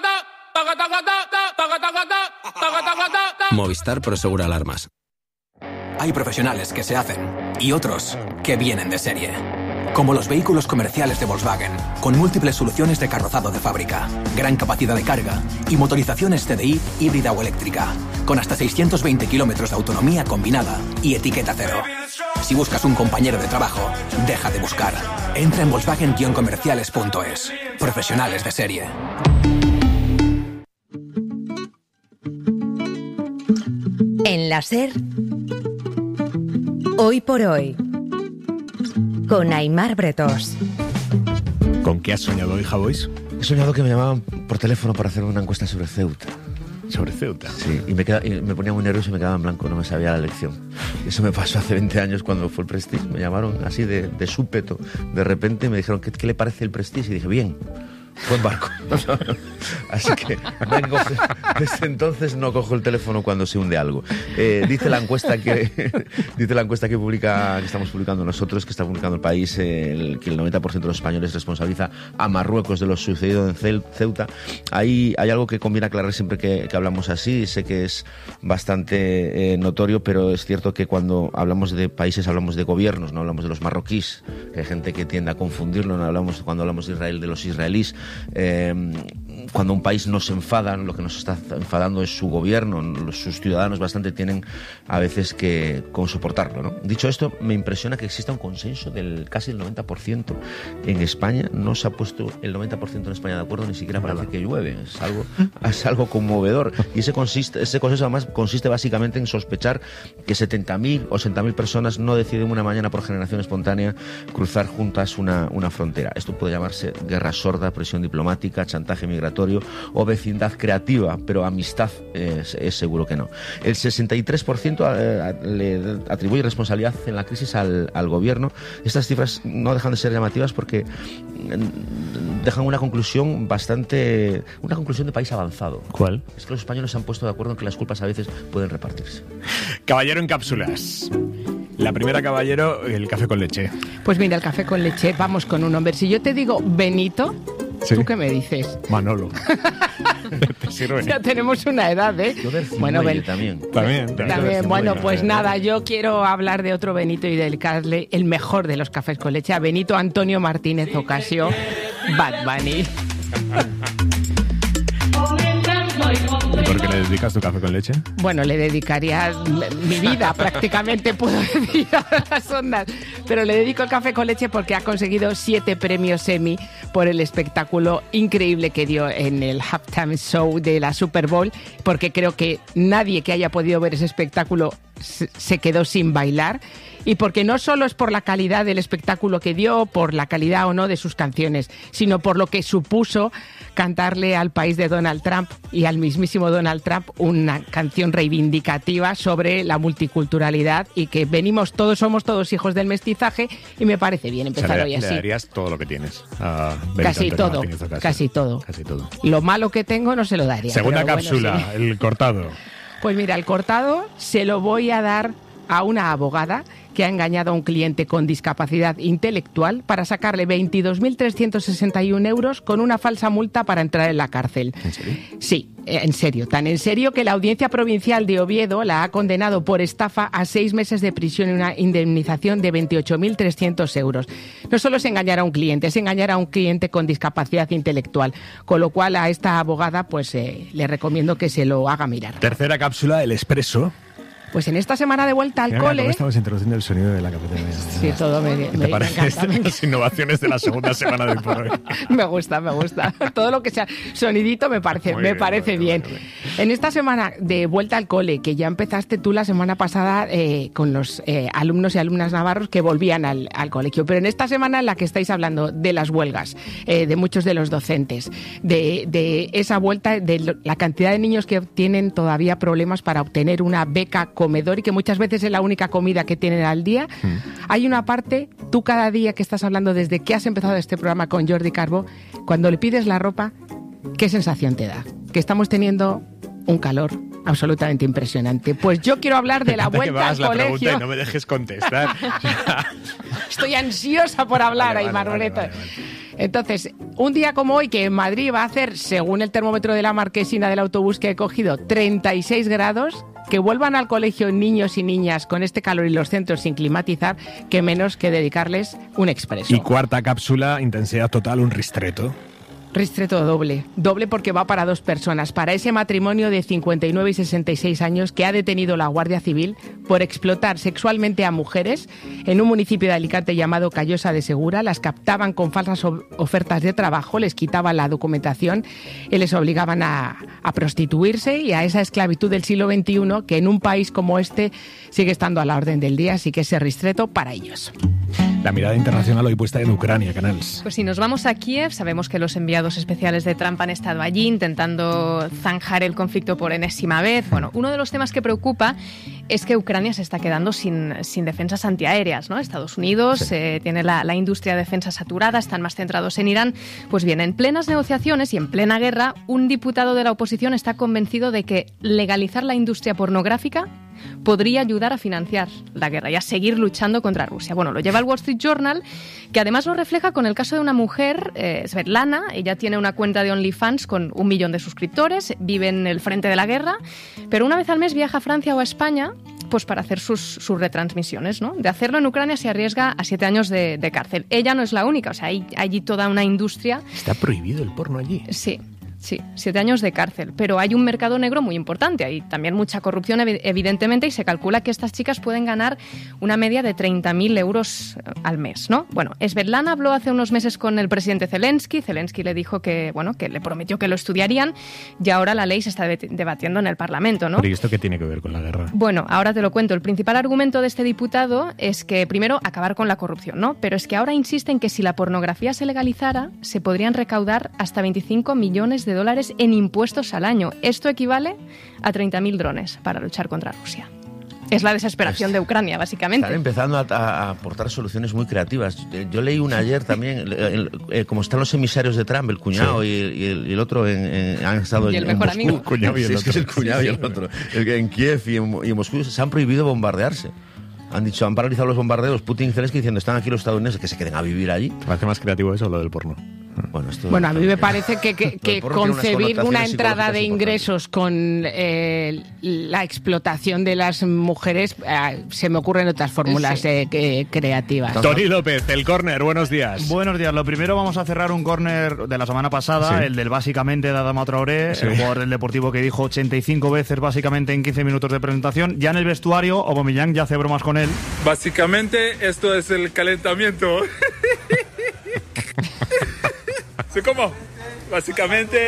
Movistar Prosegur Alarmas. Hay profesionales que se hacen y otros que vienen de serie. Como los vehículos comerciales de Volkswagen, con múltiples soluciones de carrozado de fábrica, gran capacidad de carga y motorizaciones T D I híbrida o eléctrica, con hasta seiscientos veinte kilómetros de autonomía combinada y etiqueta cero. Si buscas un compañero de trabajo, deja de buscar. Entra en volkswagen guion comerciales punto es. Profesionales de serie. En la SER, Hoy por Hoy, con Aimar Bretos. ¿Con qué has soñado hoy, Javois? He soñado que me llamaban por teléfono para hacer una encuesta sobre Ceuta. ¿Sobre Ceuta? Sí, y me, queda, y me ponía muy nervioso y me quedaba en blanco, no me sabía la lección. Eso me pasó hace veinte años cuando fue el Prestige. Me llamaron así de, de súpeto, de repente me dijeron, ¿qué, qué le parece el Prestige? Y dije, bien. Buen barco. Así que no coge, desde entonces no cojo el teléfono cuando se hunde algo. Eh, dice la encuesta que dice la encuesta que publica que estamos publicando nosotros, que está publicando El País, el, que el noventa por ciento de los españoles responsabiliza a Marruecos de lo sucedido en Ceuta. Ahí hay algo que conviene aclarar siempre que, que hablamos así. Sé que es bastante eh, notorio, pero es cierto que cuando hablamos de países hablamos de gobiernos, no hablamos de los marroquíes, que hay gente que tiende a confundirlo. No hablamos, cuando hablamos de Israel, de los israelíes. Eh, cuando un país no se enfada, lo que nos está enfadando es su gobierno, sus ciudadanos bastante tienen a veces que con soportarlo, ¿no? Dicho esto, me impresiona que exista un consenso del casi el noventa por ciento en España. No se ha puesto el noventa por ciento en España de acuerdo, ni siquiera parece que llueve. Es algo, es algo conmovedor. Y ese, consiste, ese consenso además consiste básicamente en sospechar que setenta mil o sesenta mil personas no deciden una mañana por generación espontánea cruzar juntas una, una frontera. Esto puede llamarse guerra sorda, presión diplomática, chantaje migratorio o vecindad creativa, pero amistad es, es seguro que no. El sesenta y tres por ciento le atribuye responsabilidad en la crisis al, al gobierno. Estas cifras no dejan de ser llamativas porque dejan una conclusión bastante... una conclusión de país avanzado. ¿Cuál? Es que los españoles se han puesto de acuerdo en que las culpas a veces pueden repartirse. Caballero en cápsulas. La primera, caballero, el café con leche. Pues mira, el café con leche, vamos con un hombre. Si yo te digo Benito, ¿sí? ¿Tú qué me dices? Manolo. ¿Te sirve? Ya tenemos una edad, ¿eh? Yo del bueno, ben... también. También. también. también. Bueno, pues nada, yo quiero hablar de otro Benito y dedicarle el mejor de los cafés con leche a Benito Antonio Martínez Ocasio, Bad Bunny. ¿Por qué le dedicas tu café con leche? Bueno, le dedicaría mi vida, prácticamente puedo decir a las ondas. Pero le dedico el café con leche porque ha conseguido siete premios Emmy por el espectáculo increíble que dio en el halftime show de la Super Bowl, porque creo que nadie que haya podido ver ese espectáculo se quedó sin bailar. Y porque no solo es por la calidad del espectáculo que dio, por la calidad o no de sus canciones, sino por lo que supuso cantarle al país de Donald Trump y al mismísimo Donald Trump una canción reivindicativa sobre la multiculturalidad y que venimos todos, somos todos hijos del mestizaje y me parece bien empezar o sea, hoy le, así. Le darías todo lo que tienes a casi todo, casi todo. Casi todo. Lo malo que tengo no se lo daría. Segunda pero cápsula, bueno, sí. El cortado. Pues mira, el cortado se lo voy a dar a una abogada que ha engañado a un cliente con discapacidad intelectual para sacarle veintidós mil trescientos sesenta y uno euros con una falsa multa para entrar en la cárcel. ¿En serio? Sí, en serio. Tan en serio que la Audiencia Provincial de Oviedo la ha condenado por estafa a seis meses de prisión y una indemnización de veintiocho mil trescientos euros. No solo es engañar a un cliente, es engañar a un cliente con discapacidad intelectual. Con lo cual a esta abogada pues eh, le recomiendo que se lo haga mirar. Tercera cápsula, El Expreso. Pues en esta semana de vuelta al Mira, cole... ¿cómo estabas introduciendo el sonido de la cafetería? Sí, todo me, me, ¿Te me parece encanta, me las innovaciones de la segunda semana de por hoy? Me gusta, me gusta. Todo lo que sea sonidito me parece, me bien, parece bien. bien. bien. En esta semana de vuelta al cole, que ya empezaste tú la semana pasada eh, con los eh, alumnos y alumnas navarros que volvían al, al colegio, pero en esta semana en la que estáis hablando de las huelgas, eh, de muchos de los docentes, de, de esa vuelta, de la cantidad de niños que tienen todavía problemas para obtener una beca comedor y que muchas veces es la única comida que tienen al día. Mm. Hay una parte, tú cada día que estás hablando desde que has empezado este programa con Jordi Carbó, cuando le pides la ropa, ¿qué sensación te da? Que estamos teniendo un calor absolutamente impresionante. Pues yo quiero hablar de la vuelta que me hagas al la colegio. Pregunta y no me dejes contestar. Estoy ansiosa por hablar, vale, Aymar vale, Loreto. Vale, vale, vale. Entonces, un día como hoy, que en Madrid va a hacer, según el termómetro de la Marquesina del autobús que he cogido, treinta y seis grados, que vuelvan al colegio niños y niñas con este calor y los centros sin climatizar, que menos que dedicarles un expreso. Y cuarta cápsula, intensidad total, un ristreto. Ristreto doble, doble porque va para dos personas, para ese matrimonio de cincuenta y nueve y sesenta y seis años que ha detenido la Guardia Civil por explotar sexualmente a mujeres en un municipio de Alicante llamado Callosa de Segura. Las captaban con falsas ofertas de trabajo, les quitaban la documentación y les obligaban a, a prostituirse y a esa esclavitud del siglo veintiuno que en un país como este sigue estando a la orden del día, así que ese ristreto para ellos. La mirada internacional hoy puesta en Ucrania, Canals. Pues si nos vamos a Kiev, sabemos que los enviados especiales de Trump han estado allí intentando zanjar el conflicto por enésima vez. Bueno, uno de los temas que preocupa es que Ucrania se está quedando sin, sin defensas antiaéreas, ¿no? Estados Unidos sí. eh, tiene la, la industria de defensa saturada, están más centrados en Irán. Pues bien, en plenas negociaciones y en plena guerra, un diputado de la oposición está convencido de que legalizar la industria pornográfica podría ayudar a financiar la guerra y a seguir luchando contra Rusia. Bueno, lo lleva el Wall Street Journal, que además lo refleja con el caso de una mujer, eh, Svetlana. Ella tiene una cuenta de OnlyFans con un millón de suscriptores, vive en el frente de la guerra, pero una vez al mes viaja a Francia o a España pues para hacer sus, sus retransmisiones, ¿no? De hacerlo en Ucrania se arriesga a siete años de, de cárcel. Ella no es la única, o sea, hay allí toda una industria. Está prohibido el porno allí. Sí. Sí, siete años de cárcel, pero hay un mercado negro muy importante, hay también mucha corrupción evidentemente y se calcula que estas chicas pueden ganar una media de treinta mil euros al mes, ¿no? Bueno, Svetlana habló hace unos meses con el presidente Zelensky, Zelensky le dijo que, bueno, que le prometió que lo estudiarían y ahora la ley se está debatiendo en el Parlamento, ¿no? ¿Pero y esto qué tiene que ver con la guerra? Bueno, ahora te lo cuento, el principal argumento de este diputado es que primero acabar con la corrupción, ¿no? Pero es que ahora insisten que si la pornografía se legalizara se podrían recaudar hasta veinticinco millones de dólares en impuestos al año. Esto equivale a treinta mil drones para luchar contra Rusia. Es la desesperación de Ucrania, básicamente. Están empezando a, a aportar soluciones muy creativas. Yo leí una ayer también, el, el, el, como están los emisarios de Trump, el cuñado sí. y, el, y, el, y el otro en, en, han estado y el en, mejor en Moscú. amigo. Cuñado y el sí, otro. Es que es el cuñado sí, sí. y el otro. El, en Kiev y en, y en Moscú se han prohibido bombardearse. Han dicho, han paralizado los bombardeos. Putin y Zelensky diciendo, están aquí los estadounidenses, que se queden a vivir allí. ¿Te parece más creativo eso o lo del porno? Bueno, esto bueno, a mí me parece que, que, que concebir una entrada de ingresos con eh, la explotación de las mujeres eh, se me ocurren otras fórmulas sí. eh, que, creativas. Tony López, el córner, buenos días. Buenos días. Lo primero vamos a cerrar un córner de la semana pasada, sí. el del básicamente de Adama Traoré, sí. el jugador del Deportivo que dijo ochenta y cinco veces básicamente en quince minutos de presentación. Ya en el vestuario, Aubameyang ya hace bromas con él. Básicamente esto es el calentamiento. ¿Cómo? Básicamente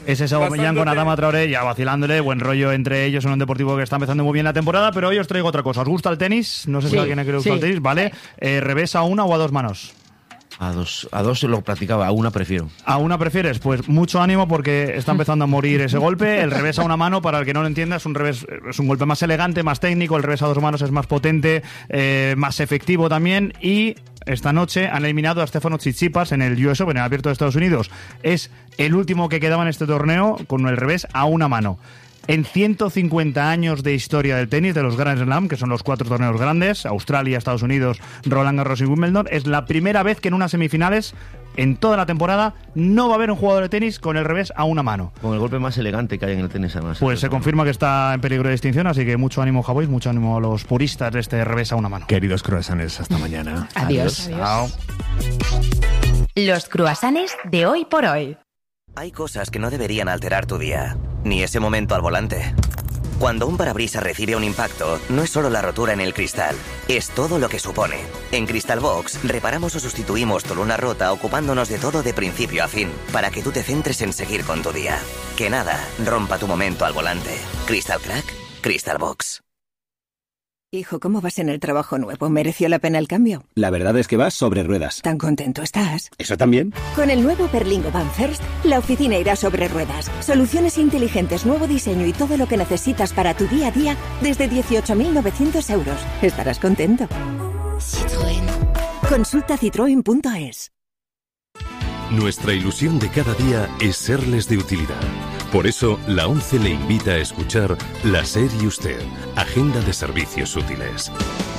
Es ese Aubameyang con Adama Traoré, ya vacilándole, buen rollo entre ellos en un Deportivo que está empezando muy bien la temporada, pero hoy os traigo otra cosa. ¿Os gusta el tenis? No sé si Sí, alguien quiere sí. gustar el tenis, ¿vale? Eh, ¿Revés a una o a dos manos? A dos, a dos lo practicaba, a una prefiero. ¿A una prefieres? Pues mucho ánimo porque está empezando a morir ese golpe. El revés a una mano, para el que no lo entienda, es un revés, es un golpe más elegante, más técnico. El revés a dos manos es más potente, eh, más efectivo también. Y esta noche han eliminado a Stefano Tsitsipas en el U S Open, en el Abierto de Estados Unidos. Es el último que quedaba en este torneo con el revés a una mano. En ciento cincuenta años de historia del tenis, de los Grand Slam, que son los cuatro torneos grandes, Australia, Estados Unidos, Roland Garros y Wimbledon, es la primera vez que en unas semifinales, en toda la temporada, no va a haber un jugador de tenis con el revés a una mano. Con el golpe más elegante que hay en el tenis, además. Pues se confirma que está en peligro de extinción, así que mucho ánimo, Javois, mucho ánimo a los puristas de este revés a una mano. Queridos croissants, hasta mañana. Adiós. Chao. Los croissants de hoy por hoy. Hay cosas que no deberían alterar tu día, ni ese momento al volante. Cuando un parabrisas recibe un impacto, no es solo la rotura en el cristal, es todo lo que supone. En Crystal Box, reparamos o sustituimos tu luna rota ocupándonos de todo de principio a fin, para que tú te centres en seguir con tu día. Que nada rompa tu momento al volante. Crystal Crack, Crystal Box. Hijo, ¿cómo vas en el trabajo nuevo? ¿Mereció la pena el cambio? La verdad es que vas sobre ruedas. ¿Tan contento estás? ¿Eso también? Con el nuevo Berlingo Van First, la oficina irá sobre ruedas. Soluciones inteligentes, nuevo diseño y todo lo que necesitas para tu día a día desde dieciocho mil novecientos euros. Estarás contento. Citroën. Consulta citroen punto es. Nuestra ilusión de cada día es serles de utilidad. Por eso, la ONCE le invita a escuchar La SER y Usted, Agenda de Servicios Útiles.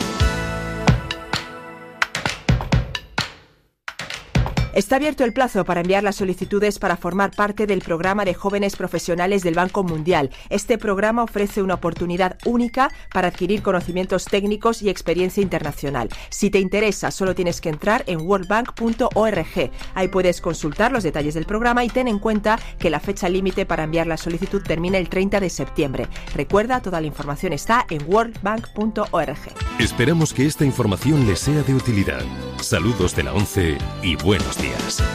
Está abierto el plazo para enviar las solicitudes para formar parte del programa de jóvenes profesionales del Banco Mundial. Este programa ofrece una oportunidad única para adquirir conocimientos técnicos y experiencia internacional. Si te interesa, solo tienes que entrar en world bank punto org. Ahí puedes consultar los detalles del programa y ten en cuenta que la fecha límite para enviar la solicitud termina el treinta de septiembre. Recuerda, toda la información está en world bank punto org. Esperamos que esta información les sea de utilidad. Saludos de la ONCE y buenos días.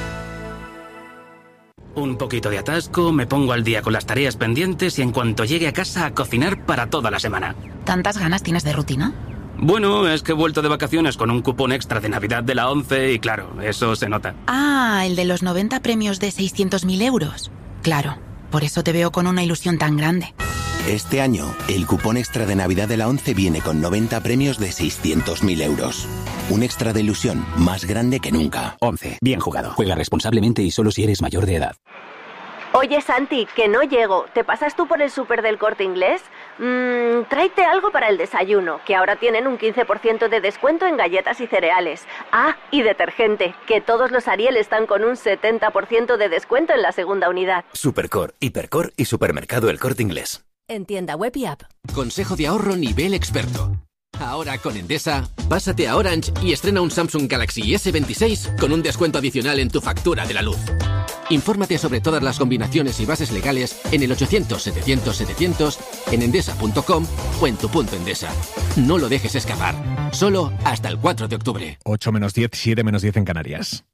Un poquito de atasco, me pongo al día con las tareas pendientes y en cuanto llegue a casa a cocinar para toda la semana. ¿Tantas ganas tienes de rutina? Bueno, es que he vuelto de vacaciones con un cupón extra de Navidad de la ONCE y claro, eso se nota. Ah, el de los noventa premios de seiscientos mil euros. Claro, por eso te veo con una ilusión tan grande. Este año, el cupón extra de Navidad de la ONCE viene con noventa premios de seiscientos mil euros. Un extra de ilusión más grande que nunca. ONCE. Bien jugado. Juega responsablemente y solo si eres mayor de edad. Oye, Santi, que no llego. ¿Te pasas tú por el súper del Corte Inglés? Mmm, tráete algo para el desayuno, que ahora tienen un quince por ciento de descuento en galletas y cereales. Ah, y detergente, que todos los Ariel están con un setenta por ciento de descuento en la segunda unidad. Supercor, Hipercor y Supermercado El Corte Inglés. En tienda web y app. Consejo de ahorro nivel experto. Ahora con Endesa, pásate a Orange y estrena un Samsung Galaxy ese veintiséis con un descuento adicional en tu factura de la luz. Infórmate sobre todas las combinaciones y bases legales en el ochocientos setecientos setecientos, en endesa punto com o en tu punto Endesa. No lo dejes escapar. Solo hasta el cuatro de octubre. ocho menos diez, siete menos diez en Canarias.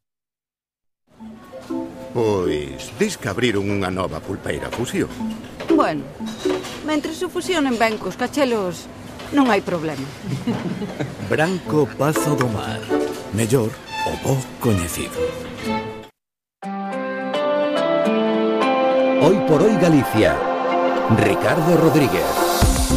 Pois, dis que abriron unha nova pulpeira fusión. Bueno, mentres se fusionen ben cos cachelos, non hai problema. Branco Pazo do Mar. Mellor o bo coñecido. Hoy por hoy Galicia. Ricardo Rodríguez.